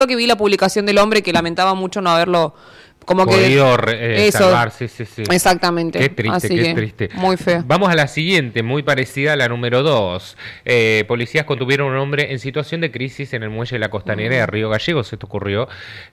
que vi la publicación del hombre que lamentaba mucho no haberlo como podido que salvar, sí. Exactamente. Qué triste, así qué que, triste. Muy feo. Vamos a la siguiente, muy parecida a la número 2. Policías contuvieron a un hombre en situación de crisis en el muelle de la costanera de Río Gallegos. Esto ocurrió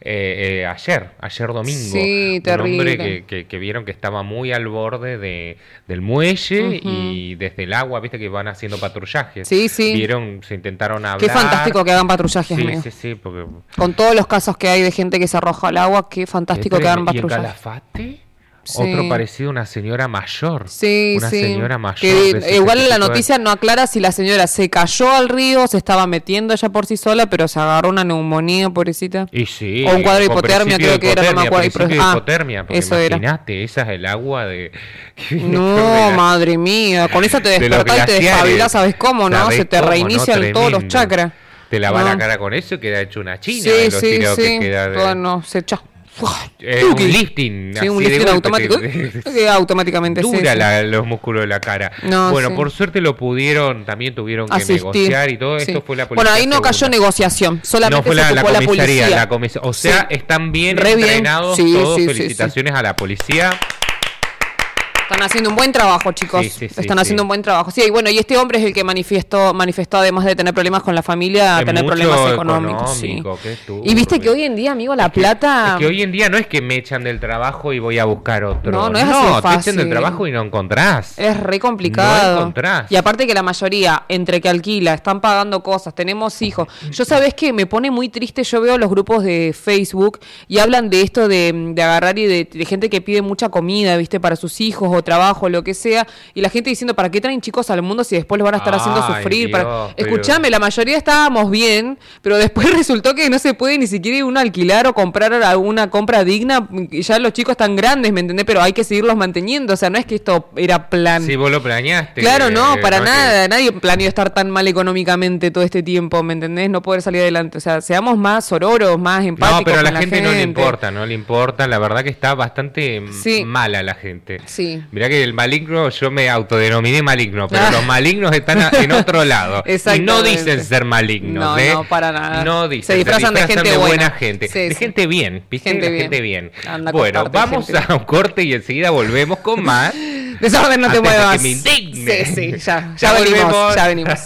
ayer domingo. Sí, terrible. Un hombre que vieron que estaba muy al borde del muelle y desde el agua, viste que van haciendo patrullajes. Sí. Vieron, se intentaron hablar. Qué fantástico que hagan patrullajes, amigo. Sí, porque... Con todos los casos que hay de gente que se arroja al agua, qué fantástico que hagan patrullajes. ¿Y en Calafate? Sí. Otro parecido a una señora mayor. Sí. Una señora mayor. Que igual en la noticia no aclara si la señora se cayó al río, se estaba metiendo ella por sí sola, pero se agarró una neumonía, pobrecita. Y sí. O un cuadro de hipotermia, creo que era, no me acuerdo. Hipotermia, eso imagínate, esa es el agua de... No, madre mía, con esa te despertás y te despabilás, ¿sabes cómo, no? Se te reinician todos los chakras. Te lavas la cara con eso y queda hecho una china. Sí. Todo no, se echa. Un lifting. Sí, un lifting automático. Automáticamente. Dura los músculos de la cara. Por suerte lo pudieron, también tuvieron que negociar y todo. Esto fue la policía. Bueno, ahí no cayó negociación, solamente se ocupó la policía. O sea, están bien entrenados todos. Felicitaciones a la policía. Están haciendo un buen trabajo, chicos. Están haciendo un buen trabajo. Sí, y bueno, y este hombre es el que manifestó además de tener problemas con la familia, tener problemas económicos. Sí. Y viste que hoy en día, amigo, la plata... Es que hoy en día no es que me echan del trabajo y voy a buscar otro. No es así fácil. Te echan del trabajo y no encontrás. Es re complicado. No encontrás. Y aparte que la mayoría, entre que alquila, están pagando cosas, tenemos hijos. Yo, ¿sabés qué? Me pone muy triste, yo veo los grupos de Facebook y hablan de esto de agarrar y de gente que pide mucha comida, viste, para sus hijos o trabajo, lo que sea, y la gente diciendo, ¿para qué traen chicos al mundo si después los van a estar haciendo sufrir? Escuchame, la mayoría estábamos bien, pero después resultó que no se puede ni siquiera uno alquilar o comprar alguna compra digna, y ya los chicos están grandes, ¿me entendés? Pero hay que seguirlos manteniendo, o sea, no es que esto era plan. Sí, vos lo planeaste. Claro, no, para nada, nadie planeó estar tan mal económicamente todo este tiempo, ¿me entendés? No poder salir adelante, o sea, seamos más sororos, más empáticos. No, pero a la gente no le importa, la verdad que está bastante mala la gente. Sí. Mirá que el maligno, yo me autodenominé maligno, pero los malignos están en otro lado. Y no dicen ser malignos. No, para nada. No dicen, se disfrazan de gente buena gente. Sí, de gente bien, ¿viste? Gente bien. Bueno, vamos a un corte y enseguida volvemos con más. Desorden, no te muevas. Que me indigne. Sí, ya venimos.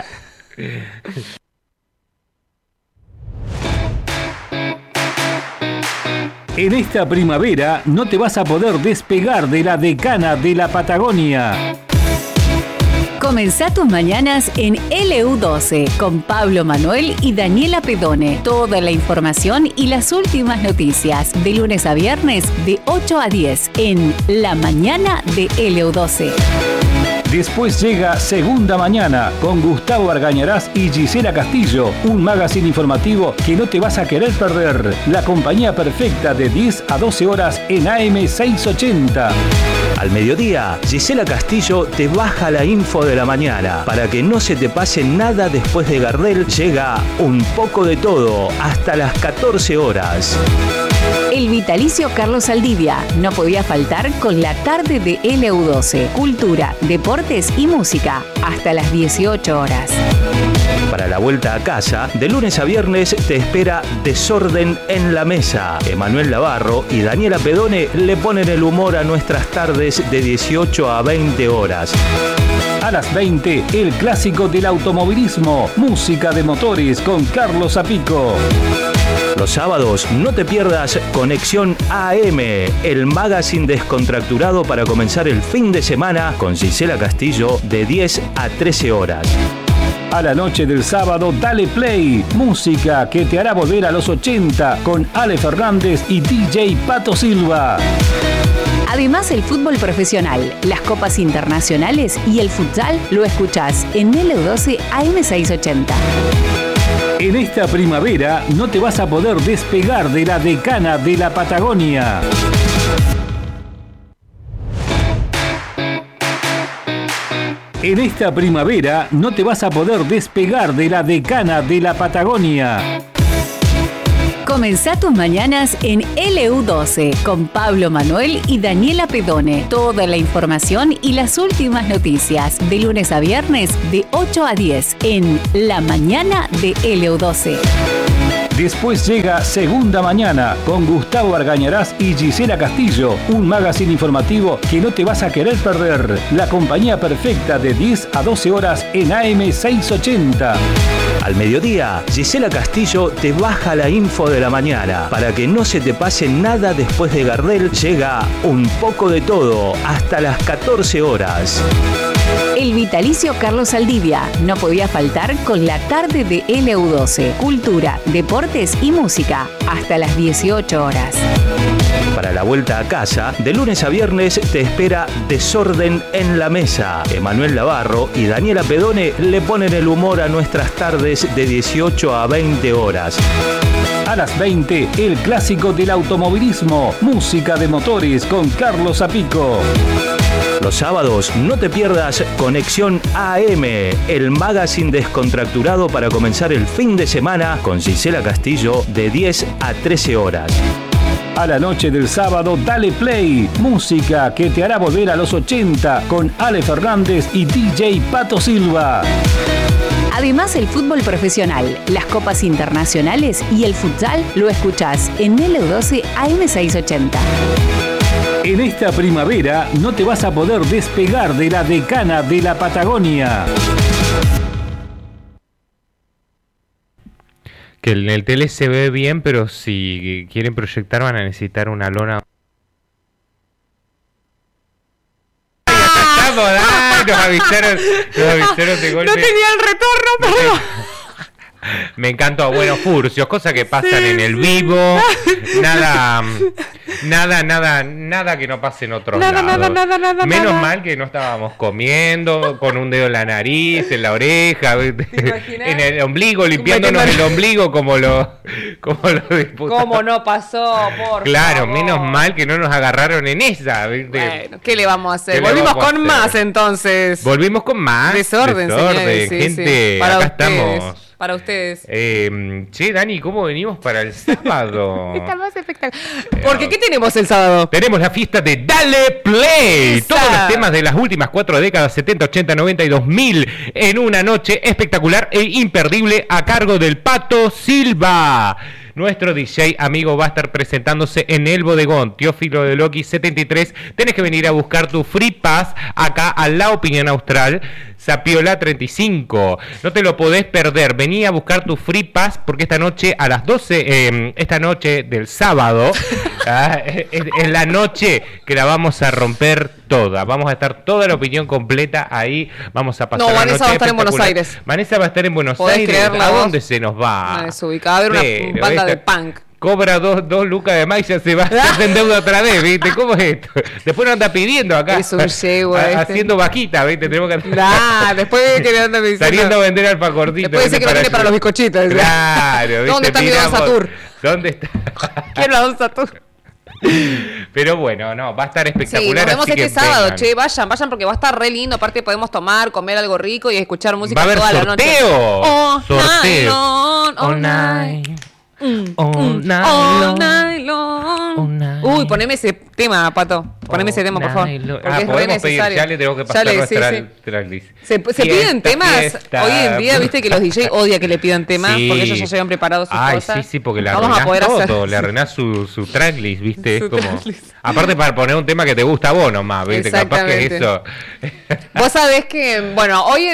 En esta primavera no te vas a poder despegar de la decana de la Patagonia. Comenzá tus mañanas en LU12 con Pablo Manuel y Daniela Pedone. Toda la información y las últimas noticias de lunes a viernes de 8 a 10 en La Mañana de LU12. Después llega Segunda Mañana con Gustavo Argañarás y Gisela Castillo, un magazine informativo que no te vas a querer perder. La compañía perfecta de 10 a 12 horas en AM 680. Al mediodía, Gisela Castillo te baja la info de la mañana. Para que no se te pase nada después de Gardel, llega Un poco de todo hasta las 14 horas. El vitalicio Carlos Saldivia no podía faltar con la tarde de LU12. Cultura, deportes y música hasta las 18 horas. Para la vuelta a casa, de lunes a viernes te espera Desorden en la Mesa. Emanuel Navarro y Daniela Pedone le ponen el humor a nuestras tardes de 18 a 20 horas. A las 20, el clásico del automovilismo, música de motores con Carlos Zapico. Los sábados no te pierdas Conexión AM, el magazine descontracturado para comenzar el fin de semana con Gisela Castillo de 10 a 13 horas. A la noche del sábado, dale play, música que te hará volver a los 80 con Ale Fernández y DJ Pato Silva. Además, el fútbol profesional, las copas internacionales y el futsal lo escuchás en LU12 AM680. En esta primavera no te vas a poder despegar de la decana de la Patagonia. En esta primavera no te vas a poder despegar de la decana de la Patagonia. Comenzá tus mañanas en LU12 con Pablo Manuel y Daniela Pedone. Toda la información y las últimas noticias de lunes a viernes de 8 a 10 en La Mañana de LU12. Después llega Segunda Mañana con Gustavo Argañarás y Gisela Castillo, un magazine informativo que no te vas a querer perder. La compañía perfecta de 10 a 12 horas en AM 680. Al mediodía, Gisela Castillo te baja la info de la mañana. Para que no se te pase nada después de Gardel, llega Un poco de todo hasta las 14 horas. El vitalicio Carlos Saldivia no podía faltar con la tarde de LU12. Cultura, deportes y música hasta las 18 horas. Para la vuelta a casa, de lunes a viernes te espera Desorden en la Mesa. Emanuel Navarro y Daniela Pedone le ponen el humor a nuestras tardes de 18 a 20 horas. A las 20, el clásico del automovilismo, música de motores con Carlos Zapico. Los sábados no te pierdas Conexión AM, el magazine descontracturado para comenzar el fin de semana con Gisela Castillo de 10 a 13 horas. A la noche del sábado, dale play, música que te hará volver a los 80 con Ale Fernández y DJ Pato Silva. Además, el fútbol profesional, las copas internacionales y el futsal lo escuchás en LU12 AM680. En esta primavera no te vas a poder despegar de la decana de la Patagonia. Que en el tele se ve bien, pero si quieren proyectar van a necesitar una lona. Nos avisaron de golpe. No tenía el retorno, pero... Me encantó. Bueno, furcios, cosas que pasan en el vivo. Nada que no pase en otros lados. Nada. Menos mal que no estábamos comiendo con un dedo en la nariz, en la oreja, en el ombligo, limpiándonos el ombligo como los diputados. ¿Cómo no pasó? Claro, favor. menos mal que no nos agarraron en esa. Bueno, ¿qué le vamos a hacer? ¿Qué le Volvimos vamos a con hacer? más entonces. Volvimos con más Desorden, señores, sí, gente. sí. Para Acá ustedes, estamos. Para ustedes. Che, Dani, ¿cómo venimos para el sábado? Estamos espectaculares. Porque ¿qué tenemos el sábado? Tenemos la fiesta de Dale Play. Esa. Todos los temas de las últimas 4 décadas, 70, 80, 90 y 2000, en una noche espectacular e imperdible a cargo del Pato Silva. Nuestro DJ amigo va a estar presentándose en el bodegón Teófilo de Loki 73. Tenés que venir a buscar tu Free Pass acá al lado Opinión Austral, Zapiola 35. No te lo podés perder. Vení a buscar tu Free Pass porque esta noche a las 12, esta noche del sábado, es la noche que la vamos a romper toda. Vamos a estar toda la opinión completa ahí. Vamos a pasar la Vanessa noche va a estar en Buenos espectacular. Aires. Vanessa va a estar en Buenos ¿Podés Aires. creerlo ¿A vos? dónde se nos va? Desubicada. Va a haber una banda de punk. Cobra dos lucas de más y ya se va a hacer en deuda otra vez, ¿viste? ¿Cómo es esto? Después nos anda pidiendo acá. Es un yegua haciendo vaquita, ¿viste? Tenemos que después que le anda diciendo. saliendo a vender alfajorcitos. Después dice que no tiene para los bizcochitos. Claro, ¿viste? ¿Dónde está mi Don Satur? ¿Dónde está? Quiero la Don Satur. Pero bueno, no, va a estar espectacular. Sí, nos vemos así este que sábado, vengan. che, vayan porque va a estar re lindo, aparte podemos tomar, comer algo rico y escuchar música Va a haber toda la noche. sorteo. Sorteo. All night. All night All long. night long. All night. Uy, poneme ese tema, Pato. Poneme ese tema, por favor. Porque es re podemos pedir, necesario. ya le tengo que pasar nuestra tracklist. Se piden temas. Hoy en día, viste que los DJ odian que le pidan temas Sí. porque ellos ya llevan preparados sus cosas. Sí, porque le Vamos a arruinás poder hacer. todo, le arruinás su tracklist, ¿viste? Su Es como... tracklist. Aparte para poner un tema que te gusta a vos nomás, ¿viste? Capaz que Exactamente. eso... Vos sabés que, bueno, hoy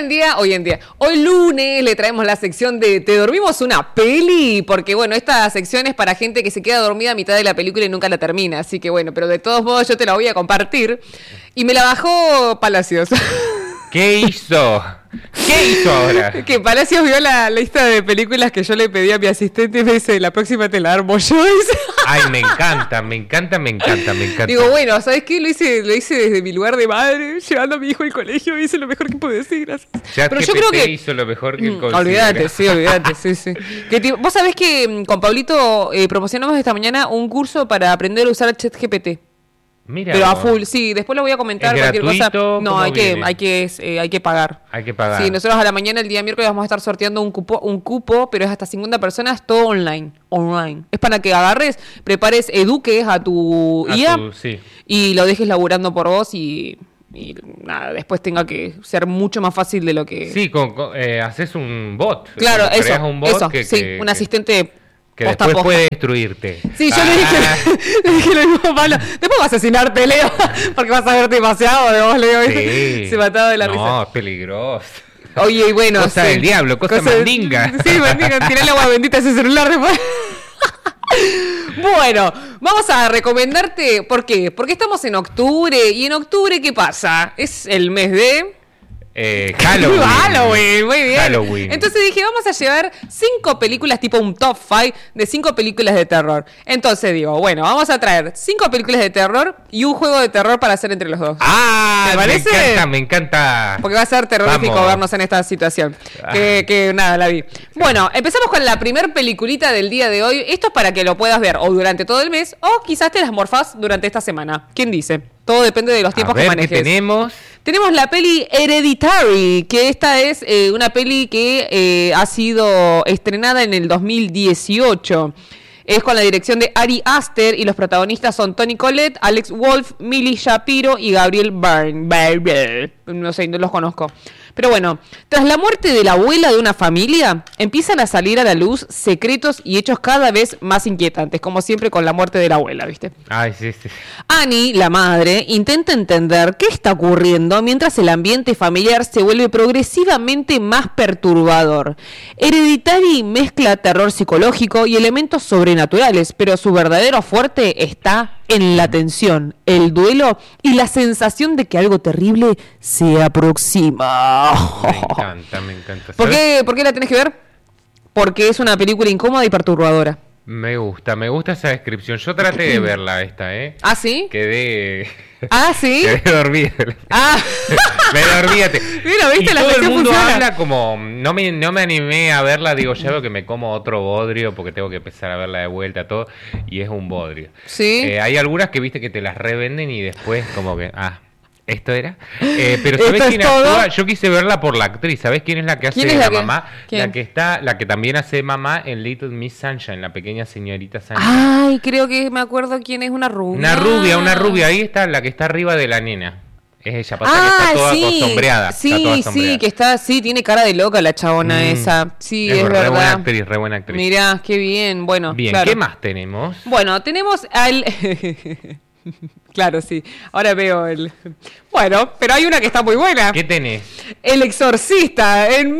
lunes le traemos la sección de ¿te dormimos una peli? Porque, bueno, esta sección es para gente que se queda dormida a mitad de la película y nunca la termina. Así que, bueno, pero de todos modos yo te la voy a compartir. Y me la bajó Palacios. ¿Qué hizo? ¿Qué hizo ahora? Que Palacios vio la lista de películas que yo le pedí a mi asistente y me dice, la próxima te la armo yo. Ay, me encanta. Digo, bueno, ¿sabes qué? Lo hice desde mi lugar de madre, llevando a mi hijo al colegio, hice lo mejor que pude decir, gracias. Pero yo creo que hizo lo mejor que él considera. olvídate, sí. Vos sabés que con Pablito promocionamos esta mañana un curso para aprender a usar ChatGPT. Mira, Pero a full, sí, después lo voy a comentar. ¿Es cualquier cosa. gratuito? No, ¿Cómo hay que pagar. Hay que pagar. Sí, nosotros a la mañana, el día miércoles, vamos a estar sorteando un cupo, pero es hasta 50 personas, todo online. Es para que agarres, prepares, eduques a tu IA sí. y lo dejes laburando por vos y nada, después tenga que ser mucho más fácil de lo que... Sí, haces un bot. Claro, Creas eso, un bot un asistente... Que Posta, después posta. puede destruirte. Sí, yo le dije lo mismo a Pablo. Después va a asesinarte, Leo, porque vas a verte demasiado de vos, Leo. Sí. Se mataba de la risa. No, es peligroso. Oye, y bueno. Cosa del diablo, cosa mandinga. Sí, mandinga, tirale agua bendita a ese celular después. Bueno, vamos a recomendarte. ¿Por qué? Porque estamos en octubre. ¿Y en octubre qué pasa? Es el mes de... Halloween. Halloween, muy bien. Halloween. Entonces dije, vamos a llevar 5 películas, tipo un top 5 de 5 películas de terror. Entonces digo, bueno, vamos a traer 5 películas de terror y un juego de terror para hacer entre los dos. Ah, ¿Te parece? me encanta. Porque va a ser terrorífico Vamos. vernos en esta situación. Que nada, la vi. Bueno, empezamos con la primer peliculita del día de hoy. Esto es para que lo puedas ver o durante todo el mes o quizás te las morfás durante esta semana. ¿Quién dice? Todo depende de los tiempos A ver, que manejes. ¿qué tenemos? Tenemos la peli Hereditary, que esta es una peli que ha sido estrenada en el 2018. Es con la dirección de Ari Aster y los protagonistas son Toni Collette, Alex Wolff, Millie Shapiro y Gabriel Byrne. No sé, no los conozco. Pero bueno, tras la muerte de la abuela de una familia, empiezan a salir a la luz secretos y hechos cada vez más inquietantes, como siempre con la muerte de la abuela, ¿viste? Ay, sí, sí. Annie, la madre, intenta entender qué está ocurriendo mientras el ambiente familiar se vuelve progresivamente más perturbador. Hereditary mezcla terror psicológico y elementos sobrenaturales, pero su verdadero fuerte está en la tensión, el duelo y la sensación de que algo terrible se aproxima. Me encanta. ¿Por ¿Sabes? qué la tenés que ver? Porque es una película incómoda y perturbadora. Me gusta esa descripción. Yo traté de verla esta, ¿Ah, sí? Quedé ¿Sí? quedé dormido. Ah. Me dormí. Mira, ¿viste? Y La todo el ficción mundo funciona. habla como... No me animé a verla. Digo, ya veo que me como otro bodrio porque tengo que empezar a verla de vuelta, todo. Y es un bodrio. Sí. Hay algunas que viste que te las revenden y después como que... ¿esto era? Pero ¿sabés ¿Esto es quién todo? actúa? Yo quise verla por la actriz. ¿Sabés quién es la que hace ¿Quién es la que- mamá? quién? La que también hace mamá en Little Miss Sunshine, la pequeña señorita Sunshine. Ay, creo que me acuerdo quién es, una rubia. Una rubia, ahí está, la que está arriba de la nena. Es ella, pasa que está toda sombreada. Sí, que está, sí, tiene cara de loca la chabona esa. Sí, es verdad. Re buena actriz. Mirá, qué bien, bueno. Bien, claro. ¿qué más tenemos? Bueno, tenemos al... Claro, sí. Ahora veo el... Bueno, pero hay una que está muy buena. ¿Qué tenés? El Exorcista, en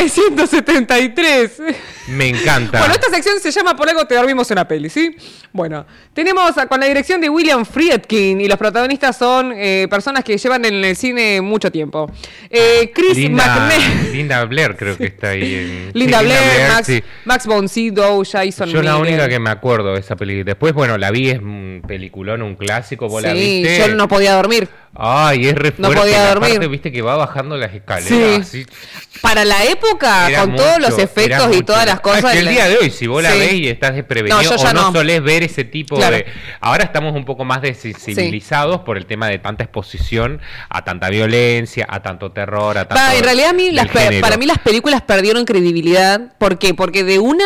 1973. Me encanta. Bueno, esta sección se llama Por algo te dormimos en la peli, ¿sí? Bueno, tenemos con la dirección de William Friedkin y los protagonistas son personas que llevan en el cine mucho tiempo. Chris McNally. Linda Blair creo que está ahí. Linda Blair, sí. Max von Sydow, Jason Yo la Miller. única que me acuerdo de esa película. Después, bueno, la vi, es un peliculón, un clásico. ¿Vos la Sí, viste? yo no podía dormir. Ay, es re No fuerte. podía dormir. Aparte, viste que va bajando las escaleras. Sí. Así. Para la época, Era con todos mucho, los era efectos y mucho. todas las cosas. Es que el día de hoy, si vos la Sí. ves y estás desprevenido No, yo ya o no no. solés ver ese tipo Claro. de... Ahora estamos un poco más desensibilizados por el tema de tanta exposición a tanta violencia, a tanto terror, a tanto... En realidad a mí del género. para mí las películas perdieron credibilidad. ¿Por qué? Porque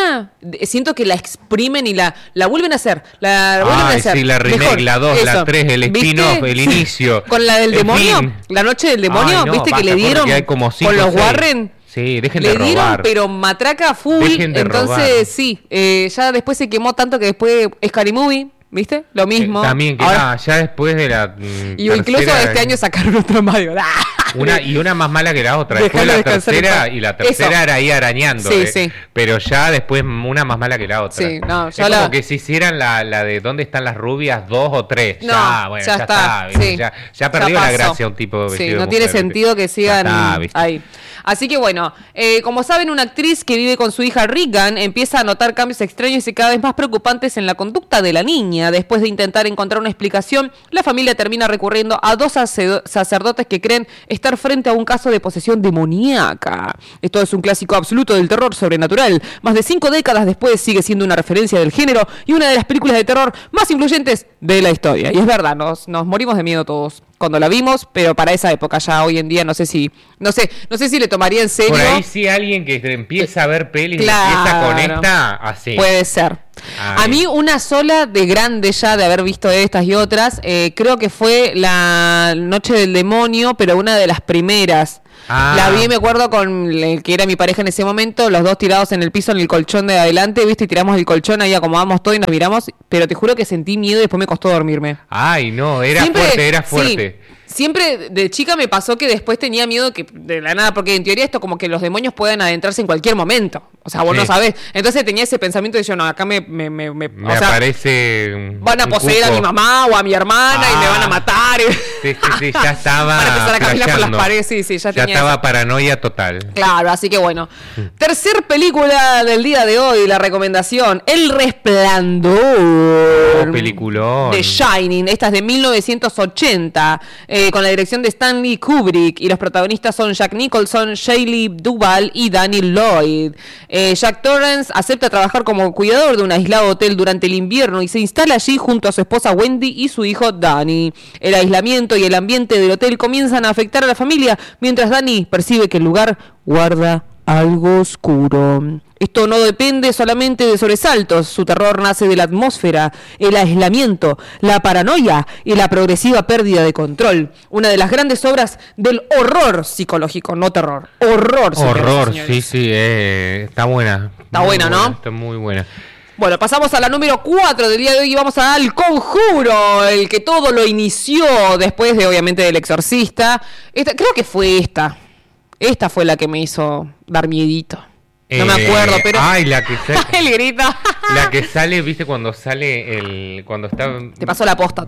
siento que la exprimen y la vuelven a hacer. La vuelven a Ay, hacer. sí, la remake, Mejor. la 2, la Eso. 3, el ¿Viste? spin-off, el inicio. Con la del En demonio, fin. la noche del demonio, Ay, no, ¿viste que basta, le porque dieron hay como cinco con los o seis. Warren? Sí, dejen Le de dieron, robar. pero matraca full. Dejen de Entonces, robar. sí, ya después se quemó tanto que después Scary Movie, ¿viste? Lo mismo. También que Ahora- ya después de la y incluso tercera- este año sacaron otro más. Digo, una más mala que la otra. Después Dejalo la descansar en tercera, paz. y la tercera Eso. era ahí arañando. Sí, sí. Pero ya después una más mala que la otra. Sí, no, es yo como la- que si hicieran la de ¿Dónde están las rubias? 2 o 3. No, ya, bueno, ya ya está, ¿viste? sí. Ya perdió Ya la pasó. gracia un tipo Sí, vestido de no tiene mujer, sentido que ¿viste? sigan Ya está, ¿viste? ahí. Así que bueno, como saben, una actriz que vive con su hija Regan empieza a notar cambios extraños y cada vez más preocupantes en la conducta de la niña. Después de intentar encontrar una explicación, la familia termina recurriendo a 2 sacerdotes que creen estar frente a un caso de posesión demoníaca. Esto es un clásico absoluto del terror sobrenatural. Más de 5 décadas después sigue siendo una referencia del género y una de las películas de terror más influyentes de la historia. Y es verdad, nos morimos de miedo todos cuando la vimos, pero para esa época ya hoy en día no sé si le tomaría en serio. Por ahí sí alguien que empieza a ver pelis Claro. y empieza con esta, así. Puede ser. Ay. A mí una sola de grande ya de haber visto estas y otras, creo que fue La Noche del Demonio, pero una de las primeras. La vi, me acuerdo, con el que era mi pareja en ese momento, los dos tirados en el piso, en el colchón de adelante, ¿viste? Y tiramos el colchón, ahí acomodamos todo y nos miramos, pero te juro que sentí miedo y después me costó dormirme. Ay, no, era fuerte. Sí, siempre de chica me pasó que después tenía miedo que de la nada, porque en teoría esto como que los demonios pueden adentrarse en cualquier momento. O sea, vos no sabés. Entonces tenía ese pensamiento de yo, no, acá me aparece van a poseer a mi mamá o a mi hermana y me van a matar. Sí, ya estaba. Van a empezar a caminar por las paredes, sí, ya tenía estaba eso. paranoia total. Claro, así que bueno. Tercer película del día de hoy, la recomendación, El Resplandor. Peliculón. The Shining, esta es de 1980, con la dirección de Stanley Kubrick, y los protagonistas son Jack Nicholson, Shelley Duvall y Danny Lloyd. Jack Torrance acepta trabajar como cuidador de un aislado hotel durante el invierno y se instala allí junto a su esposa Wendy y su hijo Danny. El aislamiento y el ambiente del hotel comienzan a afectar a la familia, mientras Danny percibe que el lugar guarda algo oscuro. Esto no depende solamente de sobresaltos, su terror nace de la atmósfera, el aislamiento, la paranoia y la progresiva pérdida de control. Una de las grandes obras del horror psicológico, no terror, horror psicológico. Horror, sí, está buena. Está buena, ¿no? Está muy buena. Bueno, pasamos a la número 4 del día de hoy y vamos al Conjuro, el que todo lo inició después de, obviamente, del Exorcista. Creo que fue esta. Esta fue la que me hizo dar miedito. No me acuerdo, pero... Ay, la que sale... el grito. La que sale, ¿viste? Cuando sale cuando está... Te pasó la posta.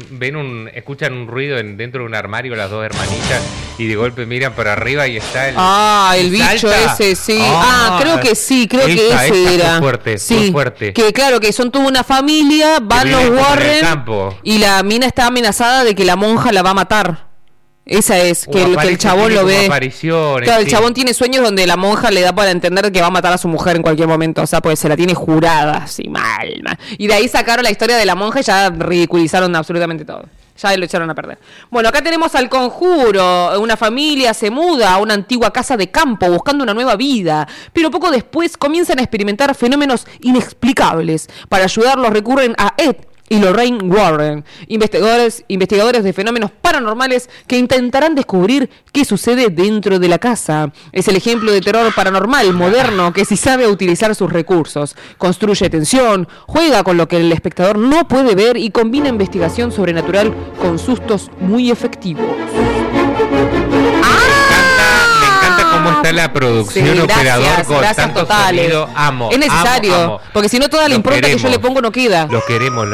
Escuchan un ruido dentro de un armario las dos hermanitas y de golpe miran para arriba y está el bicho ese, sí. Creo que sí, creo que ese era. Fue fuerte. Que claro, que son toda una familia, van los Warren y la mina está amenazada de que la monja la va a matar. Esa es, que el chabón lo ve. Claro, el chabón tiene sueños donde la monja le da para entender que va a matar a su mujer en cualquier momento. O sea, pues se la tiene jurada, así, mal. Y de ahí sacaron la historia de la monja y ya ridiculizaron absolutamente todo. Ya lo echaron a perder. Bueno, acá tenemos al Conjuro. Una familia se muda a una antigua casa de campo buscando una nueva vida. Pero poco después comienzan a experimentar fenómenos inexplicables. Para ayudarlos recurren a Ed y Lorraine Warren, investigadores de fenómenos paranormales que intentarán descubrir qué sucede dentro de la casa. Es el ejemplo de terror paranormal moderno que sí sabe utilizar sus recursos. Construye tensión, juega con lo que el espectador no puede ver y combina investigación sobrenatural con sustos muy efectivos. Me encanta cómo está la producción, operador con tanto sonido. Amo. Es necesario, amo. Porque si no toda la impronta que yo le pongo no queda. Lo queremos,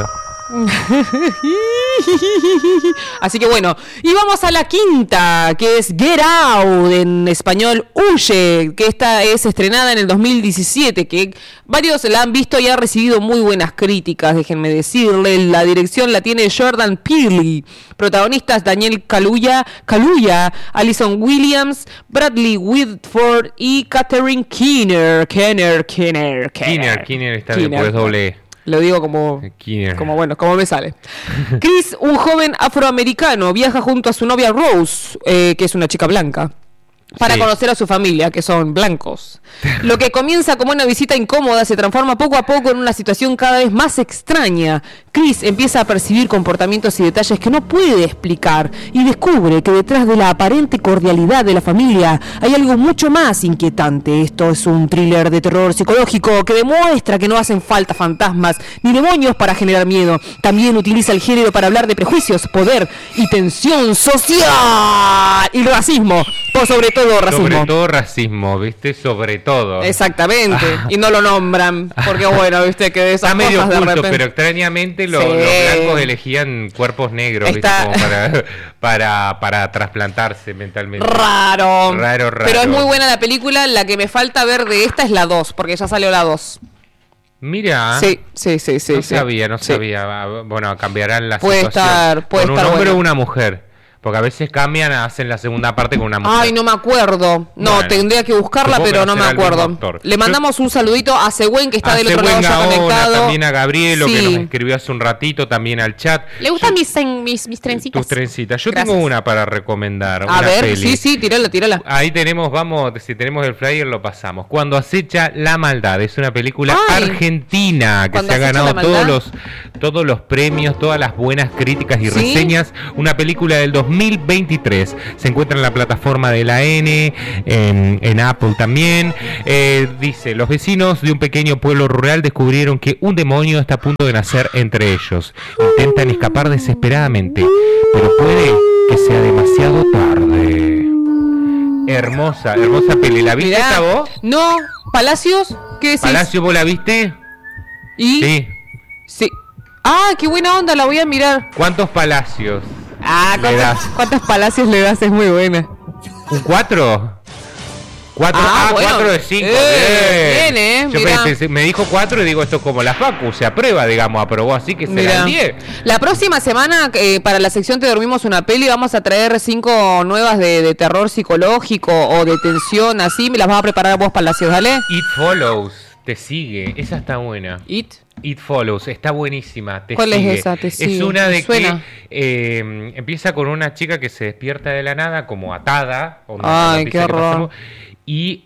Así que bueno, y vamos a la quinta, que es Get Out, en español Huye, que esta es estrenada en el 2017, que varios la han visto y ha recibido muy buenas críticas, déjenme decirle. La dirección la tiene Jordan Peele, protagonistas Daniel Kaluuya, Alison Williams, Bradley Whitford y Catherine Keener está después doble E. Lo digo como me sale. Chris, un joven afroamericano, viaja junto a su novia Rose, que es una chica blanca, para conocer a su familia, que son blancos. Lo que comienza como una visita incómoda se transforma poco a poco en una situación cada vez más extraña. Chris empieza a percibir comportamientos y detalles que no puede explicar y descubre que detrás de la aparente cordialidad de la familia hay algo mucho más inquietante. Esto es un thriller de terror psicológico que demuestra que no hacen falta fantasmas ni demonios para generar miedo. También utiliza el género para hablar de prejuicios, poder y tensión social y racismo, por sobre todo racismo. Sobre todo racismo, ¿viste? Sobre todo. Exactamente. Y no lo nombran. Porque bueno, ¿viste? Que de esas está medio cosas oculto, de repente... pero extrañamente los blancos elegían cuerpos negros, ¿viste? Como para trasplantarse mentalmente. Raro. Pero es muy buena la película. La que me falta ver de esta es la 2, porque ya salió la 2. Mira. Sí. No sabía. Bueno, cambiarán la puede situación. Puede con estar un hombre bueno. o una mujer. Porque a veces hacen la segunda parte con una mujer. Ay, no me acuerdo. No, bueno, tendría que buscarla, pero no me acuerdo. Le mandamos un saludito a Següen, que está del otro lado ya conectado. También a Gabrielo, que nos escribió hace un ratito, también al chat. ¿Le gustan mis trencitas? Tus trencitas. Yo tengo una para recomendar. A ver, peli. Sí, tírala. Ahí tenemos, si tenemos el flyer lo pasamos. Cuando acecha la maldad. Es una película argentina que se ha ganado todos los premios, todas las buenas críticas y reseñas. Una película del 2000 2023. Se encuentra en la plataforma de la N, en Apple también. Dice, los vecinos de un pequeño pueblo rural descubrieron que un demonio está a punto de nacer entre ellos. Intentan escapar desesperadamente, pero puede que sea demasiado tarde. Hermosa peli. ¿La viste esta vos? No, Palacios, ¿qué decís? ¿Palacio vos la viste? ¿Y? Sí. Ah, qué buena onda, la voy a mirar. ¿Cuántos palacios? ¿Cuántos palacios le das? Es muy buena. ¿Un 4? 4, bueno. 4 de 5. Bien, Yo me dijo 4 y digo, esto es como la facu, se aprueba, digamos, aprobó así que será el 10. La próxima semana, para la sección Te Dormimos una Peli, vamos a traer 5 nuevas de terror psicológico o de tensión, así, me las vas a preparar vos, Palacios, ¿dale? It Follows, te sigue, esa está buena. It Follows, está buenísima, te ¿Cuál sigue. es esa? Te sigue. Es una de Suena. que empieza con una chica que se despierta de la nada, como atada. Ay, qué horror. Y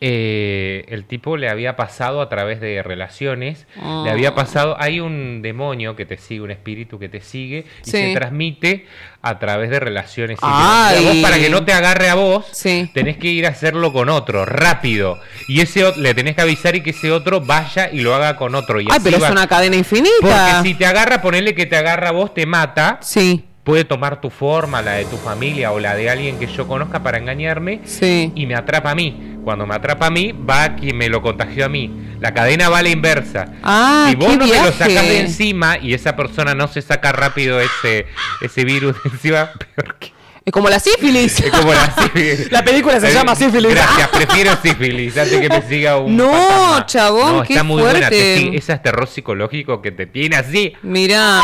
el tipo le había pasado a través de relaciones, le había pasado, hay un demonio que te sigue, un espíritu que te sigue y se transmite a través de relaciones. Ay. Vos, para que no te agarre a vos, Sí. tenés que ir a hacerlo con otro, rápido. Y le tenés que avisar y que ese otro vaya y lo haga con otro. Y Ay, así pero va. es una cadena infinita. Porque si te agarra, ponele que te agarra a vos, te mata. Sí, Puede tomar tu forma, la de tu familia o la de alguien que yo conozca para engañarme sí. y me atrapa a mí. Cuando me atrapa a mí, va a quien me lo contagió a mí. La cadena va a la inversa. Ah, si vos qué no te lo viaje. sacás de encima y esa persona no se saca rápido ese virus de encima, peor que... Es como la sífilis. Es como la sífilis. La película se llama Sífilis. Gracias, prefiero sífilis antes que me siga un No, fantasma. chabón, No, qué está muy buena. fuerte. Ese es terror psicológico que te tiene así. Mirá.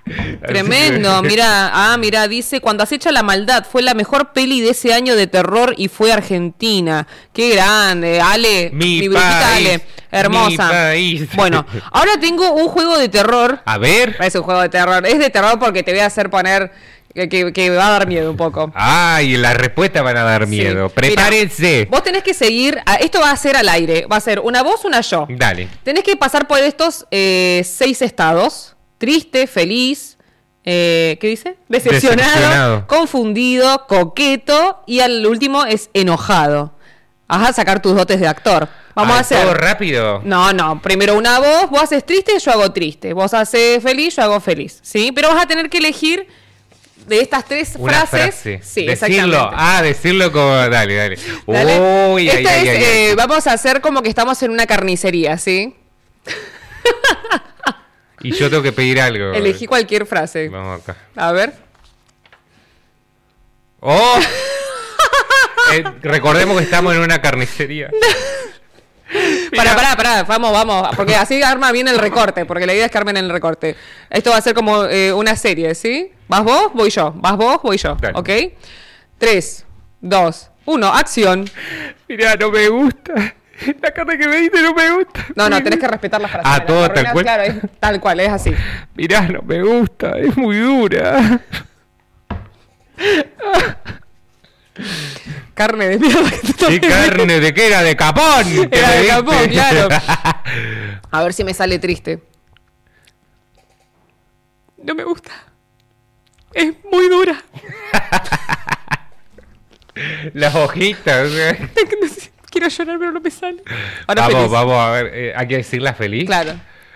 Tremendo, mira, dice, cuando acecha la maldad, fue la mejor peli de ese año de terror y fue Argentina. Qué grande, Ale, mi brujita país, Ale, hermosa. mi país. Bueno, ahora tengo un juego de terror. A ver. Es un juego de terror, es de terror porque te voy a hacer poner que va a dar miedo un poco. Ay, las respuestas van a dar miedo. Sí. Prepárense. Mirá, vos tenés que seguir, esto va a ser al aire, va a ser una vos, una yo. Dale. Tenés que pasar por estos 6 estados. Triste, feliz, ¿qué dice? Decepcionado, confundido, coqueto y al último es enojado. Vas a sacar tus dotes de actor. Vamos a hacer... ¿Todo rápido? No, primero una voz, vos haces triste, yo hago triste. Vos haces feliz, yo hago feliz. ¿Sí? Pero vas a tener que elegir de estas 3 Una frases. frase. Sí, decirlo. exactamente. Decirlo como... Dale. Dale. Uy, Esta ay, es, ay, ay. vamos a hacer como que estamos en una carnicería, ¿sí? Y yo tengo que pedir algo. Elegí cualquier frase. Vamos acá. A ver. ¡Oh! Recordemos que estamos en una carnicería. Pará, vamos, porque así arma bien el recorte, porque la idea es que armen el recorte. Esto va a ser como una serie, ¿sí? ¿Vas vos? Voy yo. ¿Vas vos? Voy yo. Dale. ¿Ok? 3, 2, 1, acción. Mirá, no me gusta. La carne que me diste no me gusta. No, tenés que respetar la frase. Ah, todo tal cual. Claro, es tal cual, es así. Mirá, no me gusta, es muy dura. Carne de mierda. ¿Qué carne de qué era? De capón. Era de capón, claro. A ver si me sale triste. No me gusta. Es muy dura. Las hojitas. Quiero llorar, pero no me sale. Ahora Vamos, feliz. vamos a ver. ¿Hay que decirla feliz? Claro.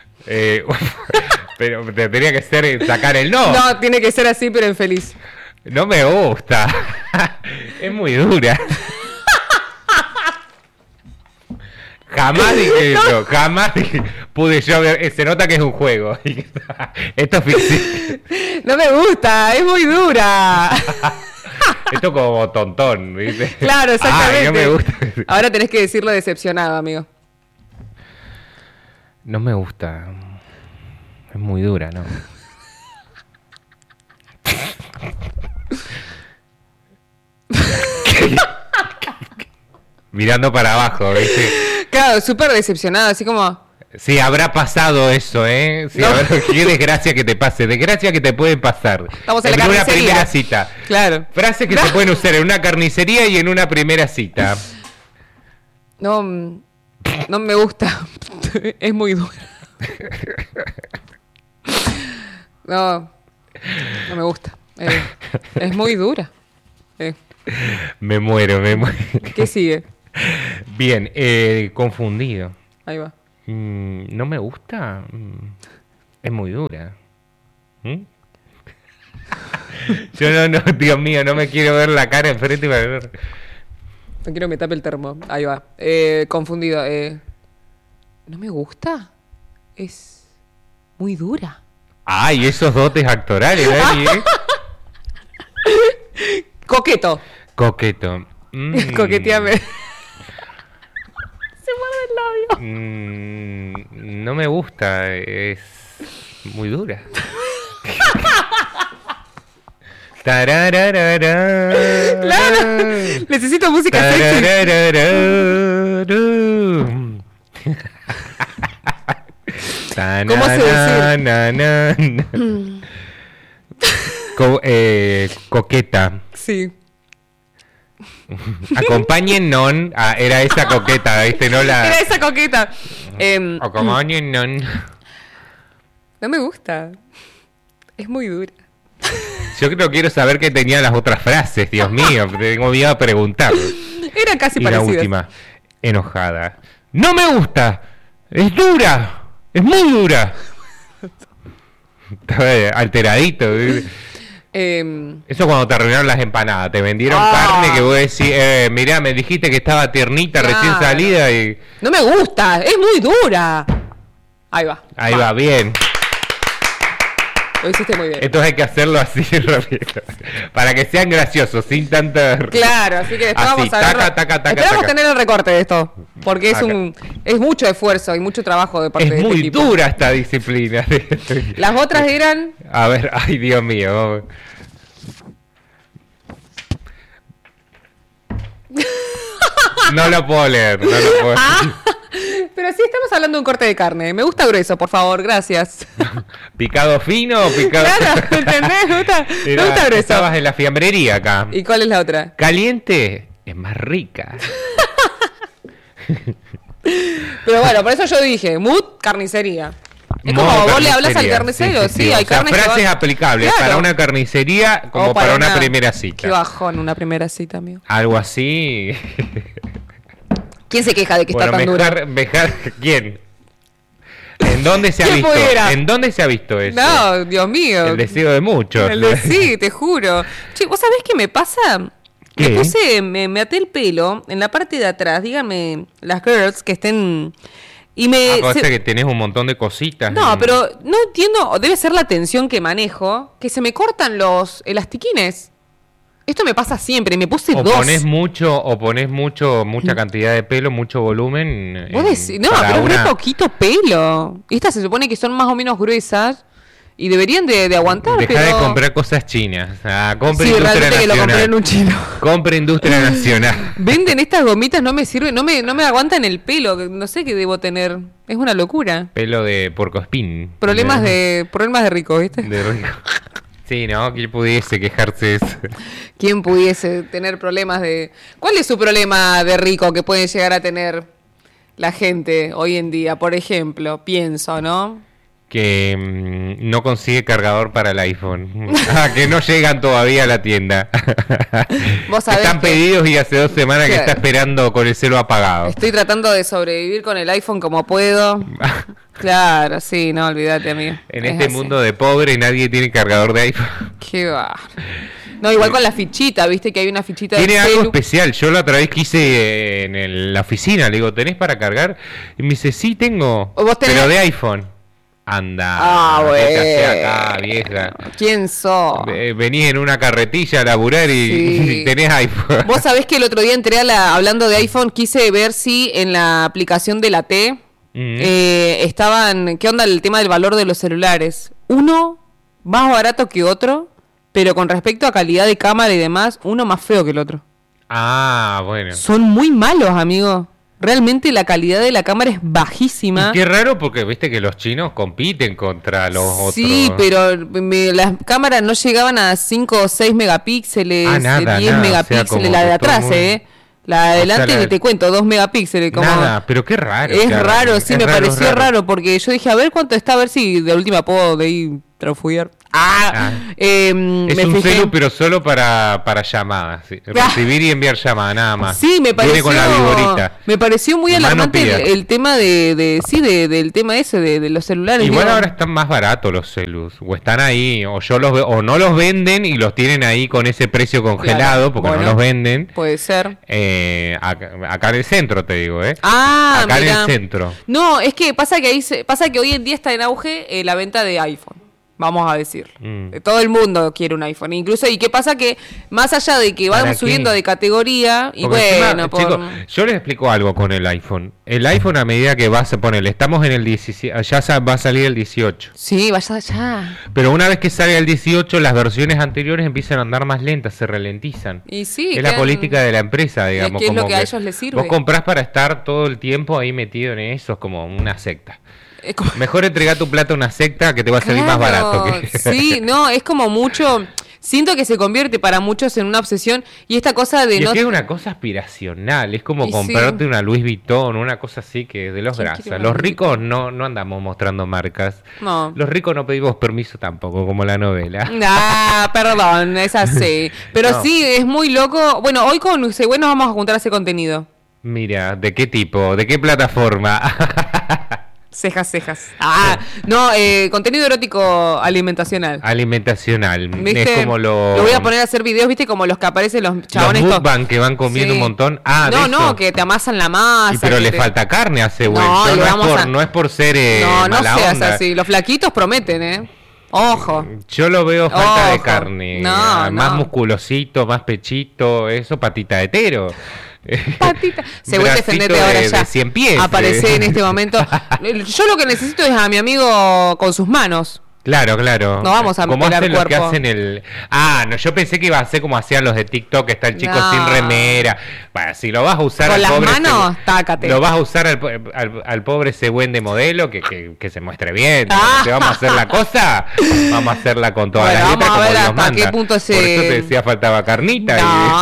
Pero tendría que ser sacar el no. No, tiene que ser así, pero en feliz. No me gusta. Es muy dura. Jamás dije eso, jamás pude yo ver. Se nota que es un juego. Esto es ficción. No me gusta, es muy dura. Esto como tontón, ¿viste? Claro, exactamente. Ay, no me gusta. Ahora tenés que decirlo decepcionado, amigo. No me gusta. Es muy dura, ¿no? Mirando para abajo, ¿viste? Claro, súper decepcionado, así como... Sí, habrá pasado eso, ¿eh? Sí, No. qué desgracia que te pase. Desgracia que te puede pasar. Estamos en la una carnicería. primera cita. Claro. Frases que se pueden usar en una carnicería y en una primera cita. No me gusta. Es muy dura. No me gusta. Es muy dura. Me muero. ¿Qué sigue? Bien, confundido. Ahí va. No me gusta. Es muy dura. Yo no, Dios mío, no me quiero ver la cara enfrente para ver. No quiero que me tape el termo. Ahí va. Confundido. ¿No me gusta? Es muy dura. Ay, esos dotes actorales, Dani, Coqueto. Coqueto. Coqueteame. Se muerde el labio. No me gusta, es muy dura. Claro. Necesito música sexy. ¿Cómo se dice? Coqueta. Sí. Acompáñennos. Era esa coqueta, ¿viste? No la. Era esa coqueta. Acompáñennos. No me gusta. Es muy dura. Yo creo que quiero saber qué tenían las otras frases, Dios mío. Tengo miedo a preguntar. Era casi y parecidas. la última, enojada. ¡No me gusta! ¡Es dura! ¡Es muy dura! Estaba alteradito. Eso cuando te arruinaron las empanadas. Te vendieron carne que vos decís, mirá, me dijiste que estaba tiernita, claro, recién salida y... No me gusta, es muy dura. Ahí va. Ahí va, bien. Lo hiciste muy bien. Entonces hay que hacerlo así rápido. Para que sean graciosos, sin tanta... Claro, así que después así, vamos a ver. Esperamos tener el recorte de esto. Porque es mucho esfuerzo y mucho trabajo de parte de este equipo. Es muy dura esta disciplina. Las otras eran... A ver, ay Dios mío. No lo puedo leer, no lo puedo leer. Pero sí, estamos hablando de un corte de carne. Me gusta grueso, por favor, gracias. ¿Picado fino o picado...? Claro, ¿entendés? Me gusta grueso. Estabas en la fiambrería acá. ¿Y cuál es la otra? Caliente es más rica. Pero bueno, por eso yo dije, mood, carnicería. Es como vos le hablas al carnicero, sí, hay carnes frases aplicables para una carnicería como para una primera cita. Qué bajón, una primera cita, amigo. Algo así. ¿Quién se queja de que está tan dura? ¿Quién? ¿En dónde se ha visto? Pudiera? ¿En dónde se ha visto eso? No, Dios mío. El deseo de muchos. Sí, te juro. Che, ¿vos sabés qué me pasa? ¿Qué? Me até el pelo en la parte de atrás. Díganme, las girls que estén... Y que tenés un montón de cositas. No, pero no entiendo, debe ser la tensión que manejo, que se me cortan los elastiquines. Esto me pasa siempre, me puse dos. O pones mucha cantidad de pelo, mucho volumen. ¿Vos decís? No, pero es muy poquito pelo. Estas se supone que son más o menos gruesas y deberían de aguantar. Dejá de comprar cosas chinas. Compre sí, Industria realmente Nacional. Que lo compré en un chino. Compre Industria Nacional. Venden estas gomitas, no me sirven, no me aguantan el pelo. No sé qué debo tener. Es una locura. Pelo de porcoespín. Problemas de rico, ¿viste? De rico. Sí, ¿no? ¿Quién pudiese quejarse de eso? ¿Quién pudiese tener problemas de... ¿Cuál es su problema de rico que puede llegar a tener la gente hoy en día? Por ejemplo, pienso, ¿no? Que no consigue cargador para el iPhone. Que no llegan todavía a la tienda. ¿Vos sabés están pedidos y hace 2 semanas que está esperando con el celo apagado. Estoy tratando de sobrevivir con el iPhone como puedo. Claro, sí, no, olvídate, amigo. En este mundo de pobre nadie tiene cargador de iPhone. Qué va. No, igual con la fichita, viste que hay una fichita de tiene algo especial. Yo la otra vez quise la oficina, le digo, ¿tenés para cargar? Y me dice, sí, tengo, pero de iPhone. Anda, bueno. Acá, vieja. ¿Quién sos? Venís en una carretilla a laburar y tenés iPhone. Vos sabés que el otro día entré hablando de iPhone, quise ver si en la aplicación de la T estaban, ¿qué onda el tema del valor de los celulares? Uno más barato que otro, pero con respecto a calidad de cámara y demás, uno más feo que el otro. Bueno. Son muy malos, amigo. Realmente la calidad de la cámara es bajísima. Y qué raro porque viste que los chinos compiten contra los otros. Sí, pero las cámaras no llegaban a 5 o 6 megapíxeles, 10 megapíxeles, la de atrás, La de adelante te cuento, 2 megapíxeles. Como... pero qué raro. Es raro, sí, me pareció raro porque yo dije, a ver cuánto está, a ver si de última puedo de ahí transfugiar. Es un celu, pero solo para llamadas. ¿Sí? Recibir y enviar llamadas, nada más. Sí, me pareció. Viene con la viborita. Me pareció muy alarmante el tema del tema ese de los celulares. Igual ahora están más baratos los celus. O están ahí, o yo los veo, o no los venden y los tienen ahí con ese precio congelado, porque no los venden. Puede ser. Acá en el centro, te digo, acá en el centro. No, es que pasa que hoy en día está en auge la venta de iPhone. Vamos a decir. Todo el mundo quiere un iPhone. Incluso, ¿y qué pasa? Que más allá de que vamos subiendo de categoría, y porque bueno, chicos, yo les explico algo con el iPhone. El iPhone, a medida que vas a ponerle, estamos en el 17, ya va a salir el 18. Sí, vaya ya. Pero una vez que salga el 18, las versiones anteriores empiezan a andar más lentas, se ralentizan. Y sí, es la política de la empresa, digamos. ¿Qué es lo que a ellos les sirve? Vos comprás para estar todo el tiempo ahí metido en eso, es como una secta. Mejor entregar tu plata a una secta que te va a salir más barato. Sí, no, es como mucho. Siento que se convierte para muchos en una obsesión y esta cosa de es que es una cosa aspiracional, es como comprarte una Louis Vuitton, una cosa así que de los grasas. Los ricos no andamos mostrando marcas. No. Los ricos no pedimos permiso tampoco, como la novela. Perdón, es así. Pero sí, es muy loco. Bueno, hoy con Següen nos vamos a juntar a ese contenido. Mira, ¿de qué tipo? ¿De qué plataforma? Cejas. No, contenido erótico alimentacional. ¿Viste? Es como lo voy a poner a hacer videos, ¿viste? Como los que aparecen los chabones. Los mukbang que van comiendo un montón. No, que te amasan la masa. Pero le falta carne a ese güey. No es por ser mala seas onda. Así. Los flaquitos prometen, Ojo. Yo lo veo falta de carne. Más no. musculosito, más pechito, eso, patita de tero. Patita. Según defendete ahora ya. De 100 pies. Aparece en este momento. Yo lo que necesito es a mi amigo con sus manos. Claro. No vamos a meter al cuerpo. Que hacen no, yo pensé que iba a ser como hacían los de TikTok, que está el chico sin remera. Bueno, si lo vas a usar con las manos, tácate. Lo vas a usar al pobre ese buen de modelo que se muestre bien. Si vamos a hacer la cosa, vamos a hacerla con todas las letras como Dios manda. Qué punto Por eso te decía faltaba carnita.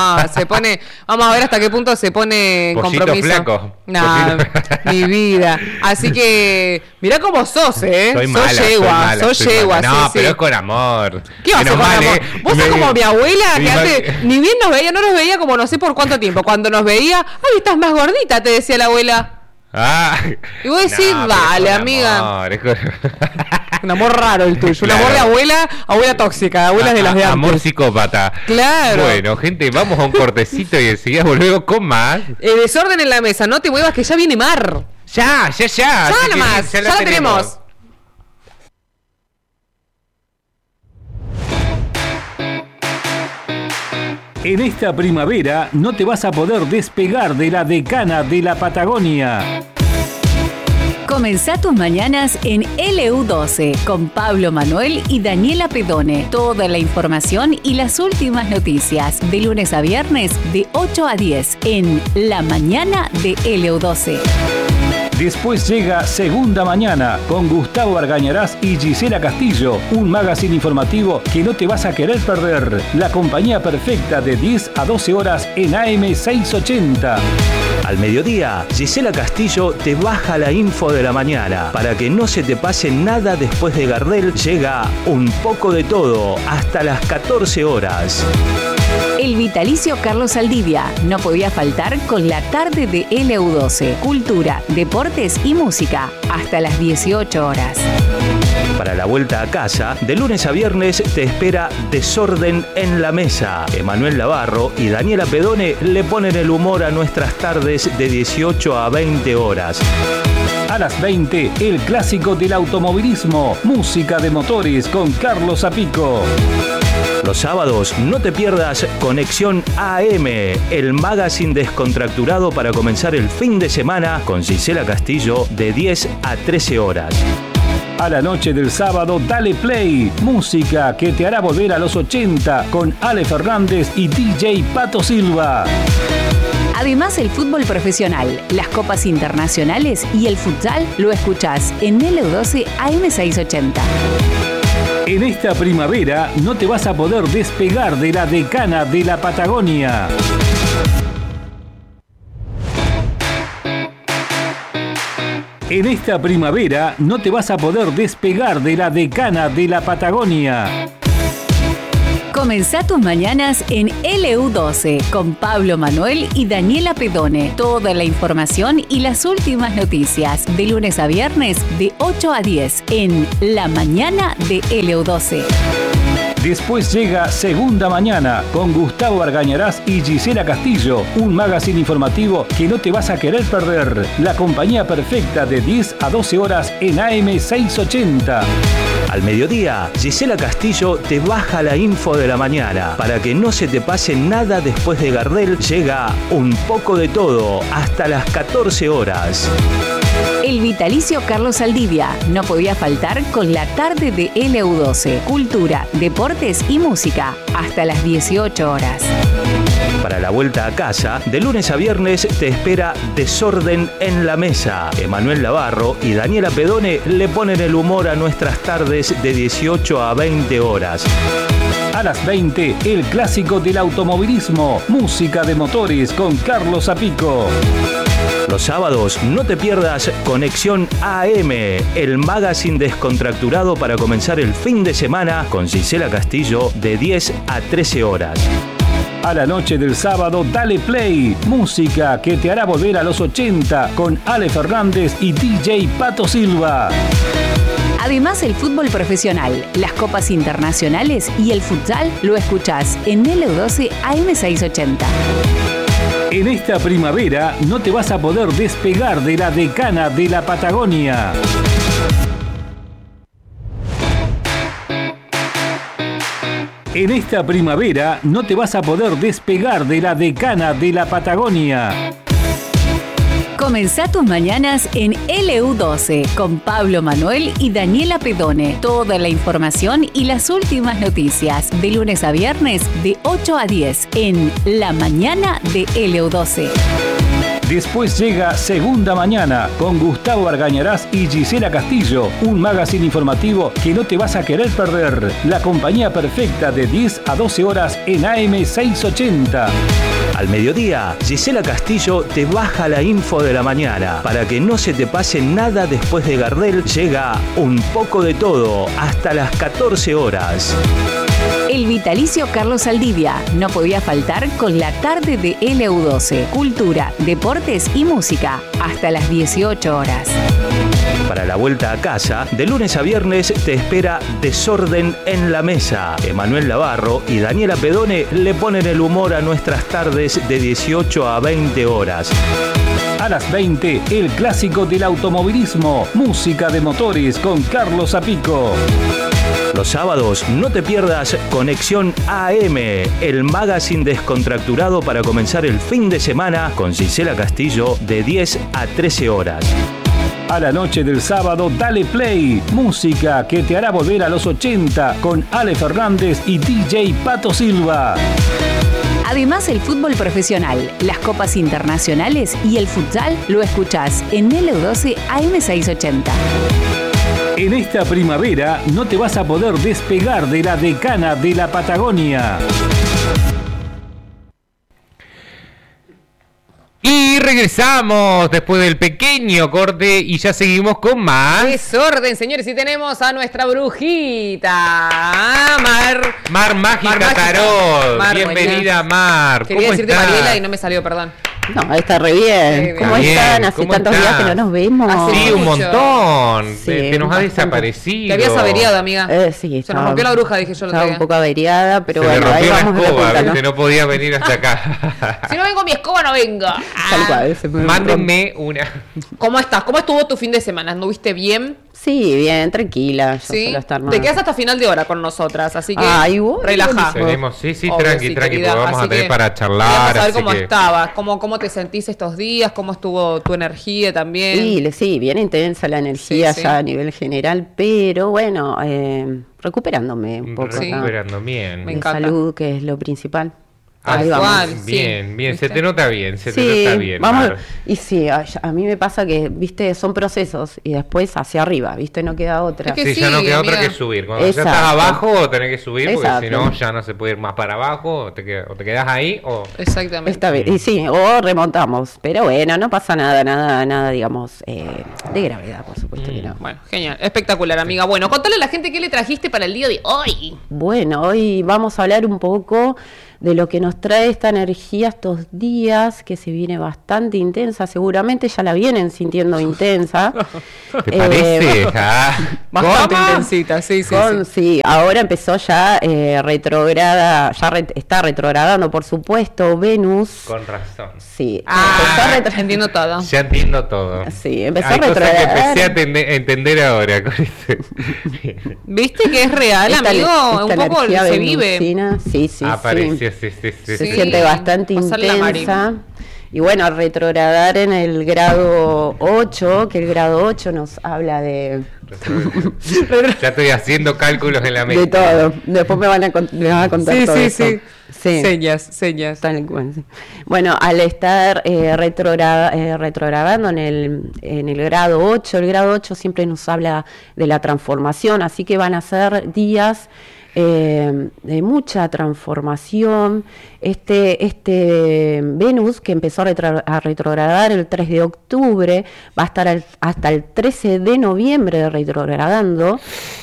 Vamos a ver hasta qué punto se pone pollito compromiso. Flaco. No, mi vida. Así que mirá cómo sos, Soy mala. No, pero es con amor. ¿Qué vas a hacer con amor? Vos sos como mi abuela, que antes ni bien no nos veía como no sé por cuánto tiempo. Cuando nos veía, ay, estás más gordita, te decía la abuela. Y vos decís, dale, amiga. Un amor raro el tuyo, un amor de abuela tóxica, abuelas de las de antes. Amor psicópata. Claro. Bueno, gente, vamos a un cortecito y enseguida volvemos con más. Desorden en la mesa, no te muevas que ya viene Mar. Ya. Ya nomás, ya la tenemos. En esta primavera no te vas a poder despegar de la decana de la Patagonia. Comenzá tus mañanas en LU12 con Pablo Manuel y Daniela Pedone. Toda la información y las últimas noticias de lunes a viernes de 8 a 10 en La Mañana de LU12. Después llega Segunda Mañana con Gustavo Argañarás y Gisela Castillo, un magazine informativo que no te vas a querer perder. La compañía perfecta de 10 a 12 horas en AM 680. Al mediodía, Gisela Castillo te baja la info de la mañana. Para que no se te pase nada después de Gardel, llega Un poco de todo hasta las 14 horas. El vitalicio Carlos Saldivia no podía faltar con la tarde de LU12. Cultura, deportes y música hasta las 18 horas. Para la vuelta a casa, de lunes a viernes te espera Desorden en la Mesa. Emanuel Navarro y Daniela Pedone le ponen el humor a nuestras tardes de 18 a 20 horas. A las 20, el clásico del automovilismo, música de motores con Carlos Zapico. Los sábados no te pierdas Conexión AM, el magazine descontracturado para comenzar el fin de semana con Gisela Castillo de 10 a 13 horas. A la noche del sábado, dale play, música que te hará volver a los 80 con Ale Fernández y DJ Pato Silva. Además, el fútbol profesional, las copas internacionales y el futsal lo escuchás en LU12 AM680. En esta primavera no te vas a poder despegar de la decana de la Patagonia. En esta primavera no te vas a poder despegar de la decana de la Patagonia. Comenzá tus mañanas en LU12 con Pablo Manuel y Daniela Pedone. Toda la información y las últimas noticias de lunes a viernes de 8 a 10 en La Mañana de LU12. Después llega Segunda Mañana con Gustavo Argañarás y Gisela Castillo, un magazine informativo que no te vas a querer perder. La compañía perfecta de 10 a 12 horas en AM 680. Al mediodía, Gisela Castillo te baja la info de la mañana. Para que no se te pase nada después de Gardel, llega Un poco de todo hasta las 14 horas. El vitalicio Carlos Saldivia no podía faltar con la tarde de LU12. Cultura, deportes y música hasta las 18 horas. Para la vuelta a casa, de lunes a viernes te espera Desorden en la Mesa. Emanuel Navarro y Daniela Pedone le ponen el humor a nuestras tardes de 18 a 20 horas. A las 20, el clásico del automovilismo, música de motores con Carlos Zapico. Los sábados no te pierdas Conexión AM, el magazine descontracturado para comenzar el fin de semana con Gisela Castillo de 10 a 13 horas. A la noche del sábado, dale play, música que te hará volver a los 80 con Ale Fernández y DJ Pato Silva. Además, el fútbol profesional, las copas internacionales y el futsal lo escuchás en LU12 AM680. En esta primavera no te vas a poder despegar de la decana de la Patagonia. En esta primavera no te vas a poder despegar de la decana de la Patagonia. Comenzá tus mañanas en LU12 con Pablo Manuel y Daniela Pedone. Toda la información y las últimas noticias de lunes a viernes de 8 a 10 en La Mañana de LU12. Después llega Segunda Mañana con Gustavo Argañarás y Gisela Castillo, un magazine informativo que no te vas a querer perder. La compañía perfecta de 10 a 12 horas en AM 680. Al mediodía, Gisela Castillo te baja la info de la mañana. Para que no se te pase nada después de Gardel, llega Un poco de todo hasta las 14 horas. El vitalicio Carlos Saldivia no podía faltar con la tarde de LU12. Cultura, deportes y música hasta las 18 horas. Para la vuelta a casa, de lunes a viernes te espera Desorden en la Mesa. Emanuel Navarro y Daniela Pedone le ponen el humor a nuestras tardes de 18 a 20 horas. A las 20, el clásico del automovilismo, música de motores con Carlos Zapico. Los sábados no te pierdas Conexión AM, el magazine descontracturado para comenzar el fin de semana con Gisela Castillo de 10 a 13 horas. A la noche del sábado, dale play, música que te hará volver a los 80 con Ale Fernández y DJ Pato Silva. Además, el fútbol profesional, las copas internacionales y el futsal lo escuchás en LU12 AM680. En esta primavera no te vas a poder despegar de la decana de la Patagonia. Y regresamos después del pequeño corte y ya seguimos con más. Desorden, señores, y tenemos a nuestra brujita, Mar Mágica Tarot. Mar, Bienvenida, Mar. Quería ¿Cómo decirte estás? Mariela y no me salió, perdón. No, está re bien. ¿Cómo Bien, están? Hace ¿cómo tantos días que no nos vemos. Hace Sí, un mucho. montón. Sí, Te nos ha bastante. desaparecido. Te habías averiado, amiga. Sí, Se nos rompió la bruja, dije yo el otro Estaba día. un poco averiada, pero Se bueno, le ahí rompió la vamos escoba, repuntando. ¿viste? No podía venir hasta acá. Si no vengo mi escoba, no venga. Tal cual, se me Mándenme una. ¿Cómo estás? ¿Cómo estuvo tu fin de semana? ¿Anduviste bien? Sí, bien, tranquila. Yo ¿Sí? suelo estar más. Te quedas hasta final de hora con nosotras, así que Ay, bueno, relaja. Tenemos, sí, Obvio, tranqui, sí, tranqui, querida. porque vamos Así a tener que para charlar. queríamos saber así cómo que- estabas, cómo te sentís estos días, cómo estuvo tu energía también. Sí, bien intensa la energía Sí, ya sí. a nivel general, pero bueno, recuperándome un poco acá. Recuperando bien. Me de encanta. salud, que es lo principal. Ahí Tal vamos. cual, sí. Bien, bien, se ¿Viste? te nota bien, se te Sí, nota bien. vamos, Mar. y sí, a mí me pasa que, viste, son procesos y después hacia arriba, viste, no queda otra. Es que Sí, sí, ya no queda otra amiga. que subir. Cuando ya Exacto. estás abajo, tenés que subir, porque Exacto. si no, ya no se puede ir más para abajo, o te quedás ahí, o... Exactamente. Esta vez, y sí, o remontamos, pero bueno, no pasa nada, digamos, de gravedad, por supuesto que no. Bueno, genial, espectacular, amiga. Bueno, contale a la gente qué le trajiste para el día de hoy. Bueno, hoy vamos a hablar un poco de lo que nos trae esta energía estos días, que se viene bastante intensa, seguramente ya la vienen sintiendo intensa. ¿Te parece? Ah, Bastante ¿cómo? intensita, sí, sí, sí. Sí, ahora empezó ya retrograda, está retrogradando, por supuesto, Venus. Con razón. Sí, Ah, empezó a entiendo todo. Ya entiendo todo. Sí, empezó Hay a cosas que retrogradar. empecé a entender ahora. Con este. ¿Viste que es real, amigo? Un poco energía se vive. venusina, sí, Apareció, sí. sí. Se Sí. siente bastante Pasarla, Mari. intensa. Y bueno, retrogradar en el grado 8, que el grado 8 nos habla de Ya estoy haciendo cálculos en la mente. de todo. Después me van a contar Sí, todo sí, eso. sí. Señas. Tal cual, sí. Bueno, al estar retrogradando en el grado 8, el grado 8 siempre nos habla de la transformación, así que van a ser días de mucha transformación. Este Venus, que empezó a retrogradar el 3 de octubre, va a estar hasta el 13 de noviembre retrogradando.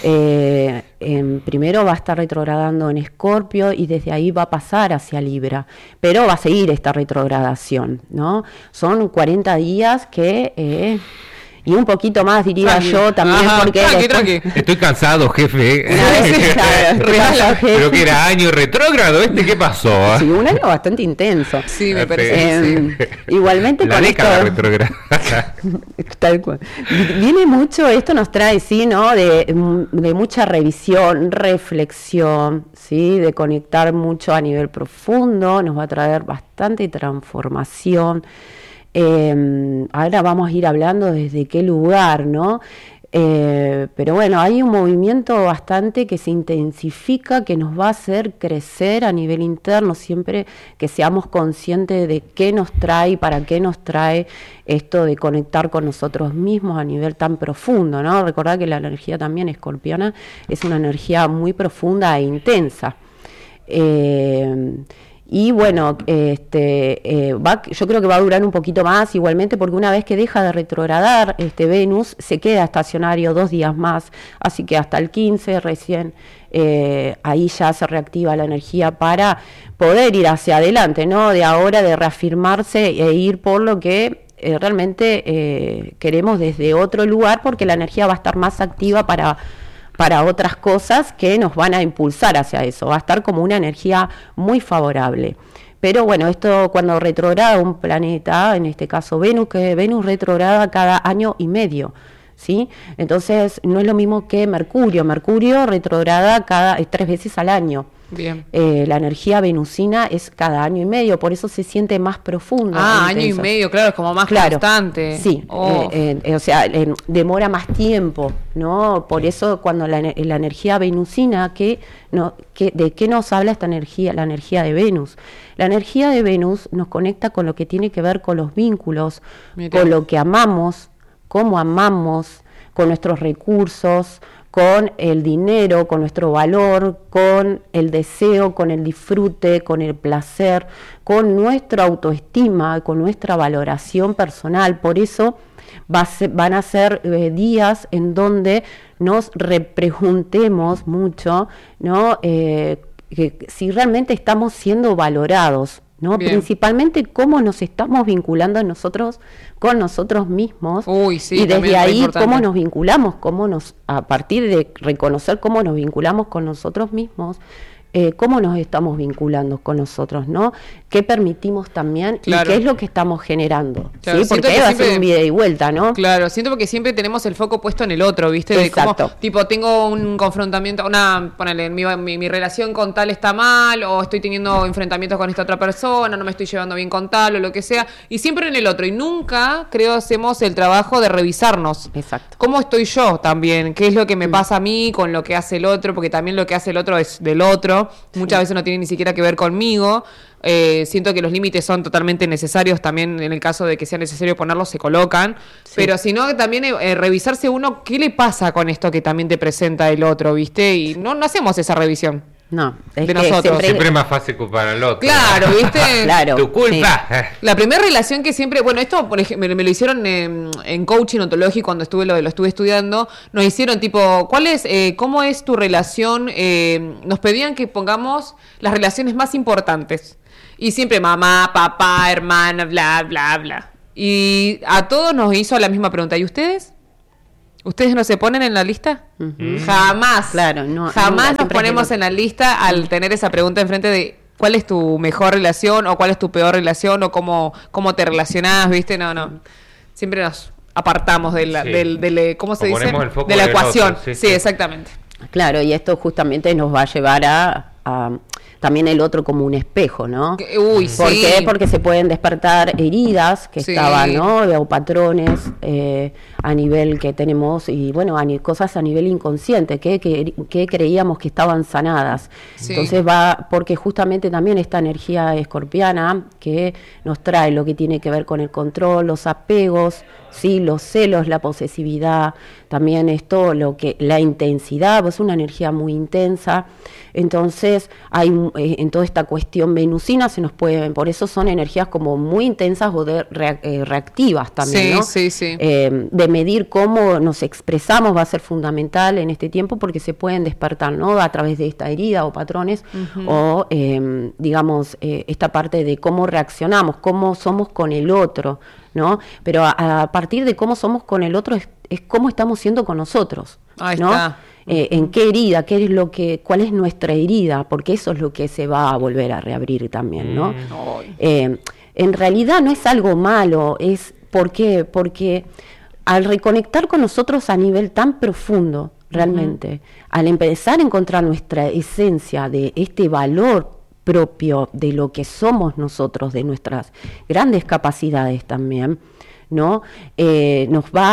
Primero va a estar retrogradando en Escorpio y desde ahí va a pasar hacia Libra, pero va a seguir esta retrogradación, ¿no? Son 40 días que... y un poquito más, diría Tranqui. yo también, Ajá, porque tranqui, después- tranqui. Estoy cansado, jefe. Una vez ya, ¿qué pasó, jefe? Pero que era año retrógrado, ¿qué pasó? Sí, un año bastante intenso. Sí, me Sí. parece. Igualmente La con década esto, retrógrada. tal cual. Viene mucho, esto nos trae, sí, ¿no? De mucha revisión, reflexión, sí, de conectar mucho a nivel profundo, nos va a traer bastante transformación. Ahora vamos a ir hablando desde qué lugar, ¿no? Pero bueno, hay un movimiento bastante que se intensifica, que nos va a hacer crecer a nivel interno, siempre que seamos conscientes de qué nos trae y para qué nos trae esto de conectar con nosotros mismos a nivel tan profundo, ¿no? Recordad que la energía también escorpiana es una energía muy profunda e intensa. Y bueno, yo creo que va a durar un poquito más igualmente, porque una vez que deja de retrogradar Venus, se queda estacionario 2 días más, así que hasta el 15 recién ahí ya se reactiva la energía para poder ir hacia adelante, ¿no? De ahora de reafirmarse e ir por lo que realmente queremos desde otro lugar, porque la energía va a estar más activa para otras cosas que nos van a impulsar hacia eso. Va a estar como una energía muy favorable. Pero bueno, esto cuando retrograda un planeta, en este caso Venus, que Venus retrograda cada año y medio, ¿sí? Entonces no es lo mismo que Mercurio. Mercurio retrograda 3 veces al año. Bien. La energía venusina es cada año y medio, por eso se siente más profundo. Año y medio, claro, es como más constante. Sí, Oh. o sea, demora más tiempo, ¿no? Por eso cuando la energía venusina, ¿de qué nos habla esta energía? La energía de Venus. La energía de Venus nos conecta con lo que tiene que ver con los vínculos, Mira. con lo que amamos, cómo amamos, con nuestros recursos, con el dinero, con nuestro valor, con el deseo, con el disfrute, con el placer, con nuestra autoestima, con nuestra valoración personal. Por eso van a ser días en donde nos repreguntemos mucho, ¿no? Que si realmente estamos siendo valorados, ¿no? Bien. Principalmente cómo nos estamos vinculando nosotros con nosotros mismos. Uy, sí, y también desde es ahí importante. cómo nos vinculamos, a partir de reconocer cómo nos vinculamos con nosotros mismos, cómo nos estamos vinculando con nosotros, ¿no? ¿Qué permitimos también Claro. y qué es lo que estamos generando? Claro, ¿sí? siento Porque que ahí va a ser siempre- un ida y vuelta, ¿no? Claro, siento porque siempre tenemos el foco puesto en el otro, ¿viste? De cómo, Exacto. tipo, tengo un confrontamiento, ponele, mi relación con tal está mal, o estoy teniendo enfrentamientos con esta otra persona, no me estoy llevando bien con tal, o lo que sea, y siempre en el otro, y nunca, creo, hacemos el trabajo de revisarnos. Exacto. ¿Cómo estoy yo también? ¿Qué es lo que me pasa a mí con lo que hace el otro? Porque también lo que hace el otro es del otro. otro, muchas veces no tiene ni siquiera que ver conmigo. Siento que los límites son totalmente necesarios, también en el caso de que sea necesario ponerlos se colocan, pero si no también revisarse uno qué le pasa con esto que también te presenta el otro, ¿viste? Y no hacemos esa revisión. No, es de que nosotros. Siempre es más fácil culpar al otro. Claro, ¿viste? Claro. Tu culpa. La primera relación que siempre, bueno, esto por ejemplo me lo hicieron en coaching ontológico cuando lo estuve estudiando, nos hicieron tipo, ¿cómo es tu relación? Nos pedían que pongamos las relaciones más importantes. Y siempre mamá, papá, hermana, bla, bla, bla. Y a todos nos hizo la misma pregunta. ¿Y ustedes? ¿Ustedes no se ponen en la lista? Jamás. Claro, Jamás nos ponemos en la lista al tener esa pregunta enfrente de cuál es tu mejor relación o cuál es tu peor relación o cómo te relacionás, ¿viste? No. Siempre nos apartamos ¿cómo se dice? Ponemos el foco De la en el ecuación. otro, Sí, exactamente. Claro, y esto justamente nos va a llevar a también el otro como un espejo, ¿no? Uy, ¿Por sí. qué? Porque se pueden despertar heridas que Sí. estaban, ¿no? O patrones a nivel que tenemos, y bueno, cosas a nivel inconsciente, que creíamos que estaban sanadas. Sí. Entonces porque justamente también esta energía escorpiana que nos trae lo que tiene que ver con el control, los apegos, sí, los celos, la posesividad, también esto, la intensidad, pues una energía muy intensa. Entonces, hay en toda esta cuestión venusina por eso son energías como muy intensas o reactivas también, Sí, ¿no? sí. De medir cómo nos expresamos va a ser fundamental en este tiempo porque se pueden despertar, ¿no? A través de esta herida o patrones o, digamos, esta parte de cómo reaccionamos, cómo somos con el otro, ¿no? Pero a partir de cómo somos con el otro es cómo estamos siendo con nosotros, Ahí ¿no? está. En qué herida, cuál es nuestra herida, porque eso es lo que se va a volver a reabrir también, ¿no? En realidad no es algo malo, ¿por qué? Porque al reconectar con nosotros a nivel tan profundo, realmente, al empezar a encontrar nuestra esencia de este valor propio de lo que somos nosotros, de nuestras grandes capacidades también, ¿no? Nos va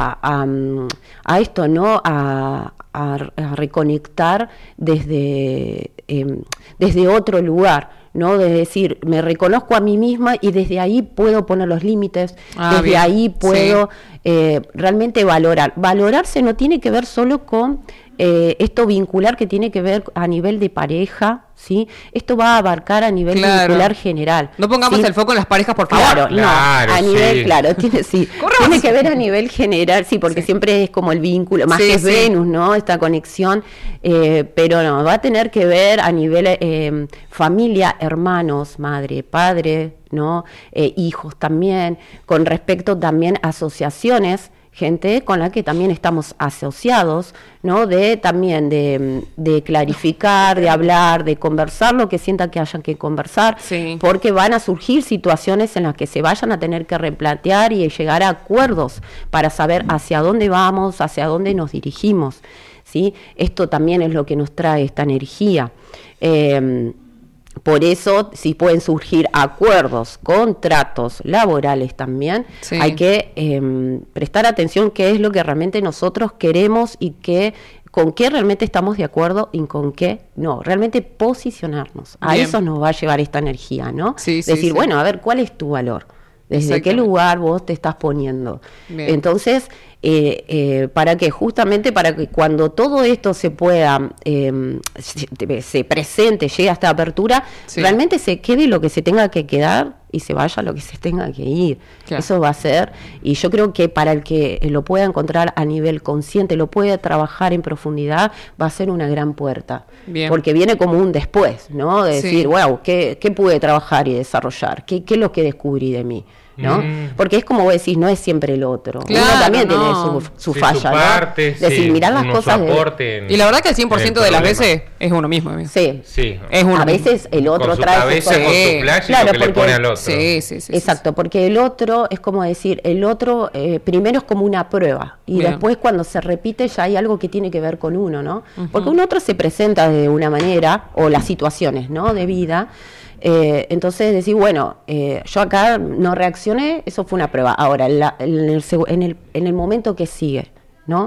a esto, ¿no? A reconectar desde otro lugar, ¿no? De decir, me reconozco a mí misma y desde ahí puedo poner los límites, desde bien. ahí puedo realmente valorar. Valorarse no tiene que ver solo con esto vincular que tiene que ver a nivel de pareja, ¿sí? Esto va a abarcar a nivel vincular general. No pongamos ¿sí? el foco en las parejas, por favor. Claro, Claro, no, a nivel, sí. claro, tiene que ver a nivel general, sí, porque siempre es como el vínculo, más Sí, que es sí. Venus, ¿no? Esta conexión, pero no, va a tener que ver a nivel familia, hermanos, madre, padre, ¿no? Hijos también, con respecto también a asociaciones, gente con la que también estamos asociados, ¿no? De clarificar, de hablar, de conversar lo que sienta que hayan que conversar, Sí. porque van a surgir situaciones en las que se vayan a tener que replantear y llegar a acuerdos para saber hacia dónde vamos, hacia dónde nos dirigimos, ¿sí? Esto también es lo que nos trae esta energía. Por eso, si pueden surgir acuerdos, contratos laborales también, Sí. hay que prestar atención qué es lo que realmente nosotros queremos y con qué realmente estamos de acuerdo y con qué no. Realmente posicionarnos. A Bien. eso nos va a llevar esta energía, ¿no? Sí, sí, Decir, sí. bueno, a ver, ¿cuál es tu valor? ¿Desde qué Exactamente. lugar vos te estás poniendo? Bien. Entonces, para que justamente para que cuando todo esto se pueda, se presente, llegue a esta apertura, Sí. realmente se quede lo que se tenga que quedar y se vaya lo que se tenga que ir. Claro. Eso va a ser, y yo creo que para el que lo pueda encontrar a nivel consciente, lo pueda trabajar en profundidad, va a ser una gran puerta. Bien. Porque viene como un después, ¿no? De Sí. decir, wow, ¿qué pude trabajar y desarrollar? ¿Qué es lo que descubrí de mí? ¿no? Porque es como vos decís, no es siempre el otro. Claro, uno también no. tiene su Sí, falla, su parte, ¿no? Decir, sí, mirar las uno cosas su de... aporte en- Y la verdad que el 100% de las problema. veces es uno mismo. amigo. Sí. Sí. Es uno A mismo. veces el otro con su trae cabeza, sus con Sí. su flash y Claro, lo que le porque- pone al otro. Sí. Exacto, porque el otro es como decir, el otro primero es como una prueba y Bien. después cuando se repite ya hay algo que tiene que ver con uno, ¿no? Porque un otro se presenta de una manera, o las situaciones, ¿no? De vida. Entonces decir, bueno, yo acá no reaccioné, eso fue una prueba. Ahora, en el momento que sigue, ¿no?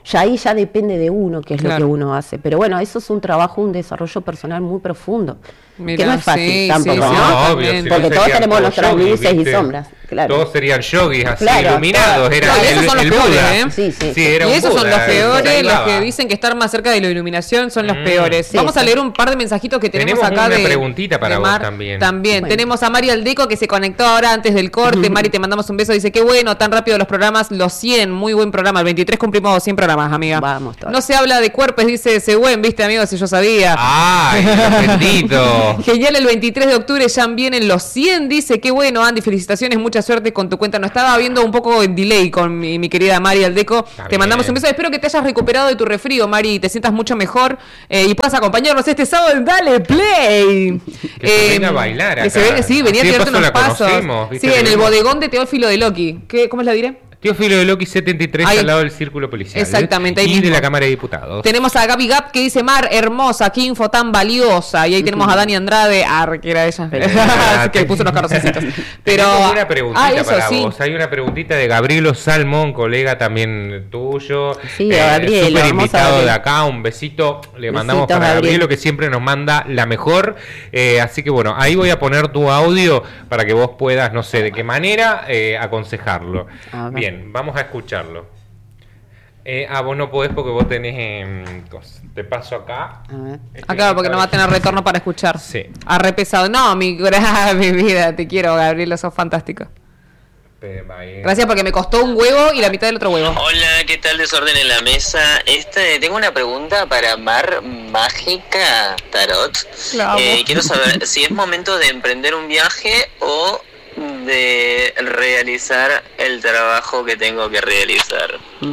ya ahí ya depende de uno qué es lo Claro. que uno hace. Pero bueno, eso es un trabajo, un desarrollo personal muy profundo. Mirá, que no es fácil sí, tampoco, sí, ¿no? sí, obvio, también. si Porque todos serían tenemos nuestras yogis, luces y ¿viste? sombras, claro. Todos serían yogis así, Claro, iluminados. Era claro, y esos son los el peores, Buda. ¿eh? Sí. Era Y un esos son Buda, los se peores, los bailaba. que dicen que estar más cerca de la iluminación son los peores. Sí, Vamos a sí. leer un par de mensajitos que tenemos Tenemos acá una de preguntita para de vos Mar. también. Bueno. Tenemos a Mari Aldeco que se conectó ahora antes del corte. Mari, te mandamos un beso. Dice, qué bueno, tan rápido los programas, los 100, muy buen programa. El 23 cumplimos 100 programas, amiga. Vamos, todas. No se habla de cuerpos, dice ese buen, viste, amigo, si yo sabía. ¡Ay, bendito! Genial, el 23 de octubre ya vienen los 100, dice, qué bueno, Andy, felicitaciones, mucha suerte con tu cuenta. No estaba viendo un poco en delay con mi querida Mari Aldeco. Está Te mandamos bien. un beso, espero que te hayas recuperado de tu resfrío, Mari, y te sientas mucho mejor y puedas acompañarnos este sábado en Dale Play. Que se venga a bailar Que se acá. venga, sí, venía a Así de tirarte paso unos la pasos. conocemos, ¿viste? Sí, en el Venimos- bodegón de Teófilo de Loki. ¿Cómo es la diré? Teófilo de Loki 73 Ahí. al lado del Círculo Policial. Exactamente, ahí Y de mismo. la Cámara de Diputados. Tenemos a Gaby Gap que dice, Mar, hermosa, qué info tan valiosa. Y ahí tenemos a Dani Andrade, que era ella, que puso unos carrocecitos. Pero Tenemos una preguntita eso para sí. vos. Hay una preguntita de Gabrielo Salmón, colega también tuyo. Sí, Gabrielo, súper hermosa invitado Gabriela. de acá. Un besito le mandamos Besitos, para Gabriel. Gabrielo, que siempre nos manda la mejor. Así que bueno, ahí voy a poner tu audio para que vos puedas, no sé de qué manera, aconsejarlo. A ver. Bien, vamos a escucharlo. Vos no podés porque vos tenés te paso acá. A ver. Acá, porque no va a tener retorno para escuchar. Sí. Arre pesado. No, mi vida, te quiero, Gabriela, sos fantástico. Gracias porque me costó un huevo y la mitad del otro huevo. Hola, ¿qué tal? Desorden en la mesa. Tengo una pregunta para Mar Mágica Tarot. La amo. Quiero saber si es momento de emprender un viaje o de realizar el trabajo que tengo que realizar.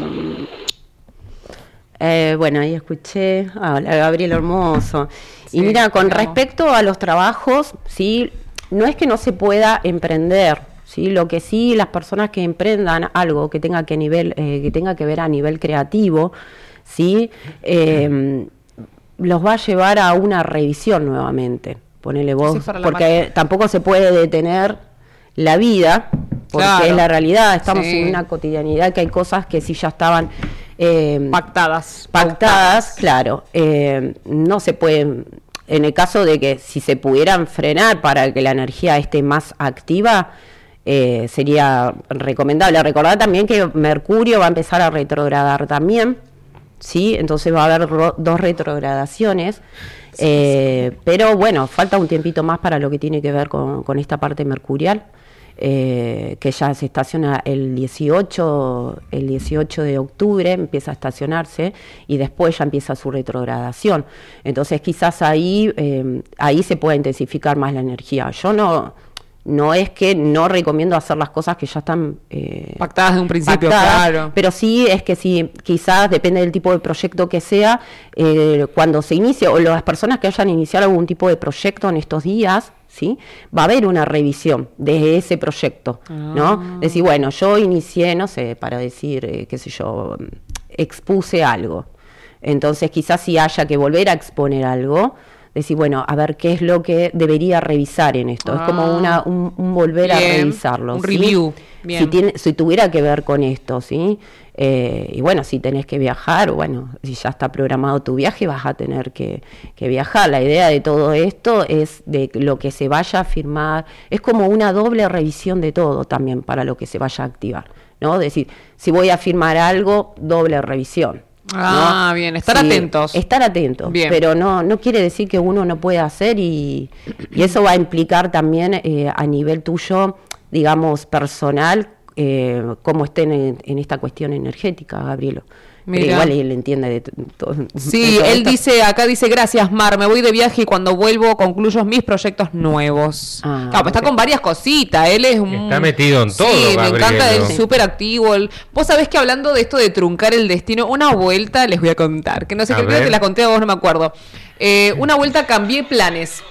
Bueno, ahí escuché. Hola, Gabriel hermoso. Sí, Y mira, con te amo. respecto a los trabajos, sí, no es que no se pueda emprender, sí, lo que sí las personas que emprendan algo que tenga que ver a nivel creativo, sí, los va a llevar a una revisión nuevamente. Ponele vos, Sí, para la porque máquina. tampoco se puede detener la vida, porque Claro. es la realidad. Estamos Sí. en una cotidianidad que hay cosas que sí ya estaban Pactadas. pactadas, claro, no se pueden, en el caso de que si se pudieran frenar para que la energía esté más activa, sería recomendable. Recordar también que Mercurio va a empezar a retrogradar también, ¿sí? Entonces va a haber dos retrogradaciones, pero bueno, falta un tiempito más para lo que tiene que ver con esta parte mercurial. Que ya se estaciona el 18 de octubre, empieza a estacionarse y después ya empieza su retrogradación. Entonces quizás ahí se pueda intensificar más la energía. Yo no es que no recomiendo hacer las cosas que ya están Pactadas de un principio, pactadas, claro. pero sí es que sí, quizás depende del tipo de proyecto que sea, cuando se inicie o las personas que hayan iniciado algún tipo de proyecto en estos días, ¿sí? Va a haber una revisión de ese proyecto, ¿no? Decir, bueno, yo inicié, no sé, para decir, qué sé yo, expuse algo. Entonces quizás si haya que volver a exponer algo, decir, bueno, a ver qué es lo que debería revisar en esto. Es como un volver a Bien, revisarlo. un ¿sí? review. Bien. Si tuviera que ver con esto, ¿sí? Y bueno, si tenés que viajar, bueno, si ya está programado tu viaje, vas a tener que viajar. La idea de todo esto es de lo que se vaya a firmar, es como una doble revisión de todo también para lo que se vaya a activar, ¿no? Es decir, si voy a firmar algo, doble revisión. Ah, ¿no? bien, estar Sí, atentos. Estar atentos, Bien. pero no quiere decir que uno no pueda hacer y eso va a implicar también a nivel tuyo, digamos, personal, cómo estén en esta cuestión energética, Gabrielo. Pero Mira. igual él entiende de todo. Sí, de todo él esto. dice, gracias Mar, me voy de viaje y cuando vuelvo concluyo mis proyectos nuevos. Ah, Claro, pues está ok. con varias cositas, él es un... Está metido en todo, Sí, me encanta, Gabrielo. él es súper activo. Vos sabés que hablando de esto de truncar el destino, una vuelta les voy a contar, que no sé, A creo ver. que te la conté a vos, no me acuerdo. Una vuelta cambié planes,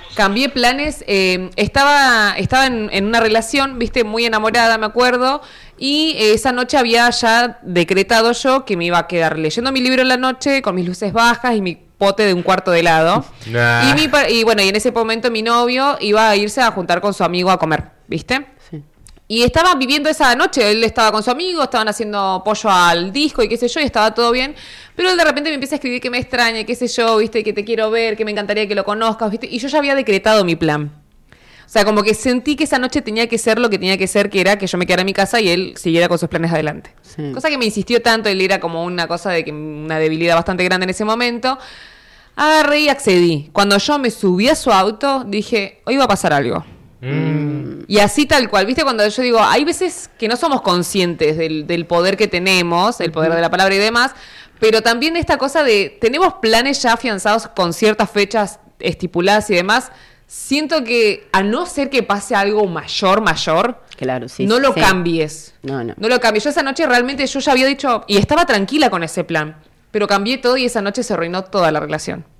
estaba en una relación, viste, muy enamorada, me acuerdo, y esa noche había ya decretado yo que me iba a quedar leyendo mi libro en la noche, con mis luces bajas y mi pote de un cuarto de helado. Nah. Y bueno, y en ese momento mi novio iba a irse a juntar con su amigo a comer, ¿viste? Sí. Y estaba viviendo esa noche, él estaba con su amigo, estaban haciendo pollo al disco y qué sé yo, y estaba todo bien. Pero él de repente me empieza a escribir que me extraña, qué sé yo, viste, que te quiero ver, que me encantaría que lo conozcas, viste. Y yo ya había decretado mi plan. O sea, como que sentí que esa noche tenía que ser lo que tenía que ser, que era que yo me quedara en mi casa y él siguiera con sus planes adelante. Sí. Cosa que me insistió tanto, él era como una cosa de que una debilidad bastante grande en ese momento. Agarré y accedí. Cuando yo me subí a su auto, dije, hoy va a pasar algo. Y así tal cual, ¿viste? Cuando yo digo, hay veces que no somos conscientes del poder que tenemos, el poder de la palabra y demás, pero también esta cosa de, tenemos planes ya afianzados con ciertas fechas estipuladas y demás. Siento que, a no ser que pase algo mayor, claro, sí, no lo cambies. No lo cambies. Yo esa noche realmente, yo ya había dicho, y estaba tranquila con ese plan, pero cambié todo y esa noche se arruinó toda la relación.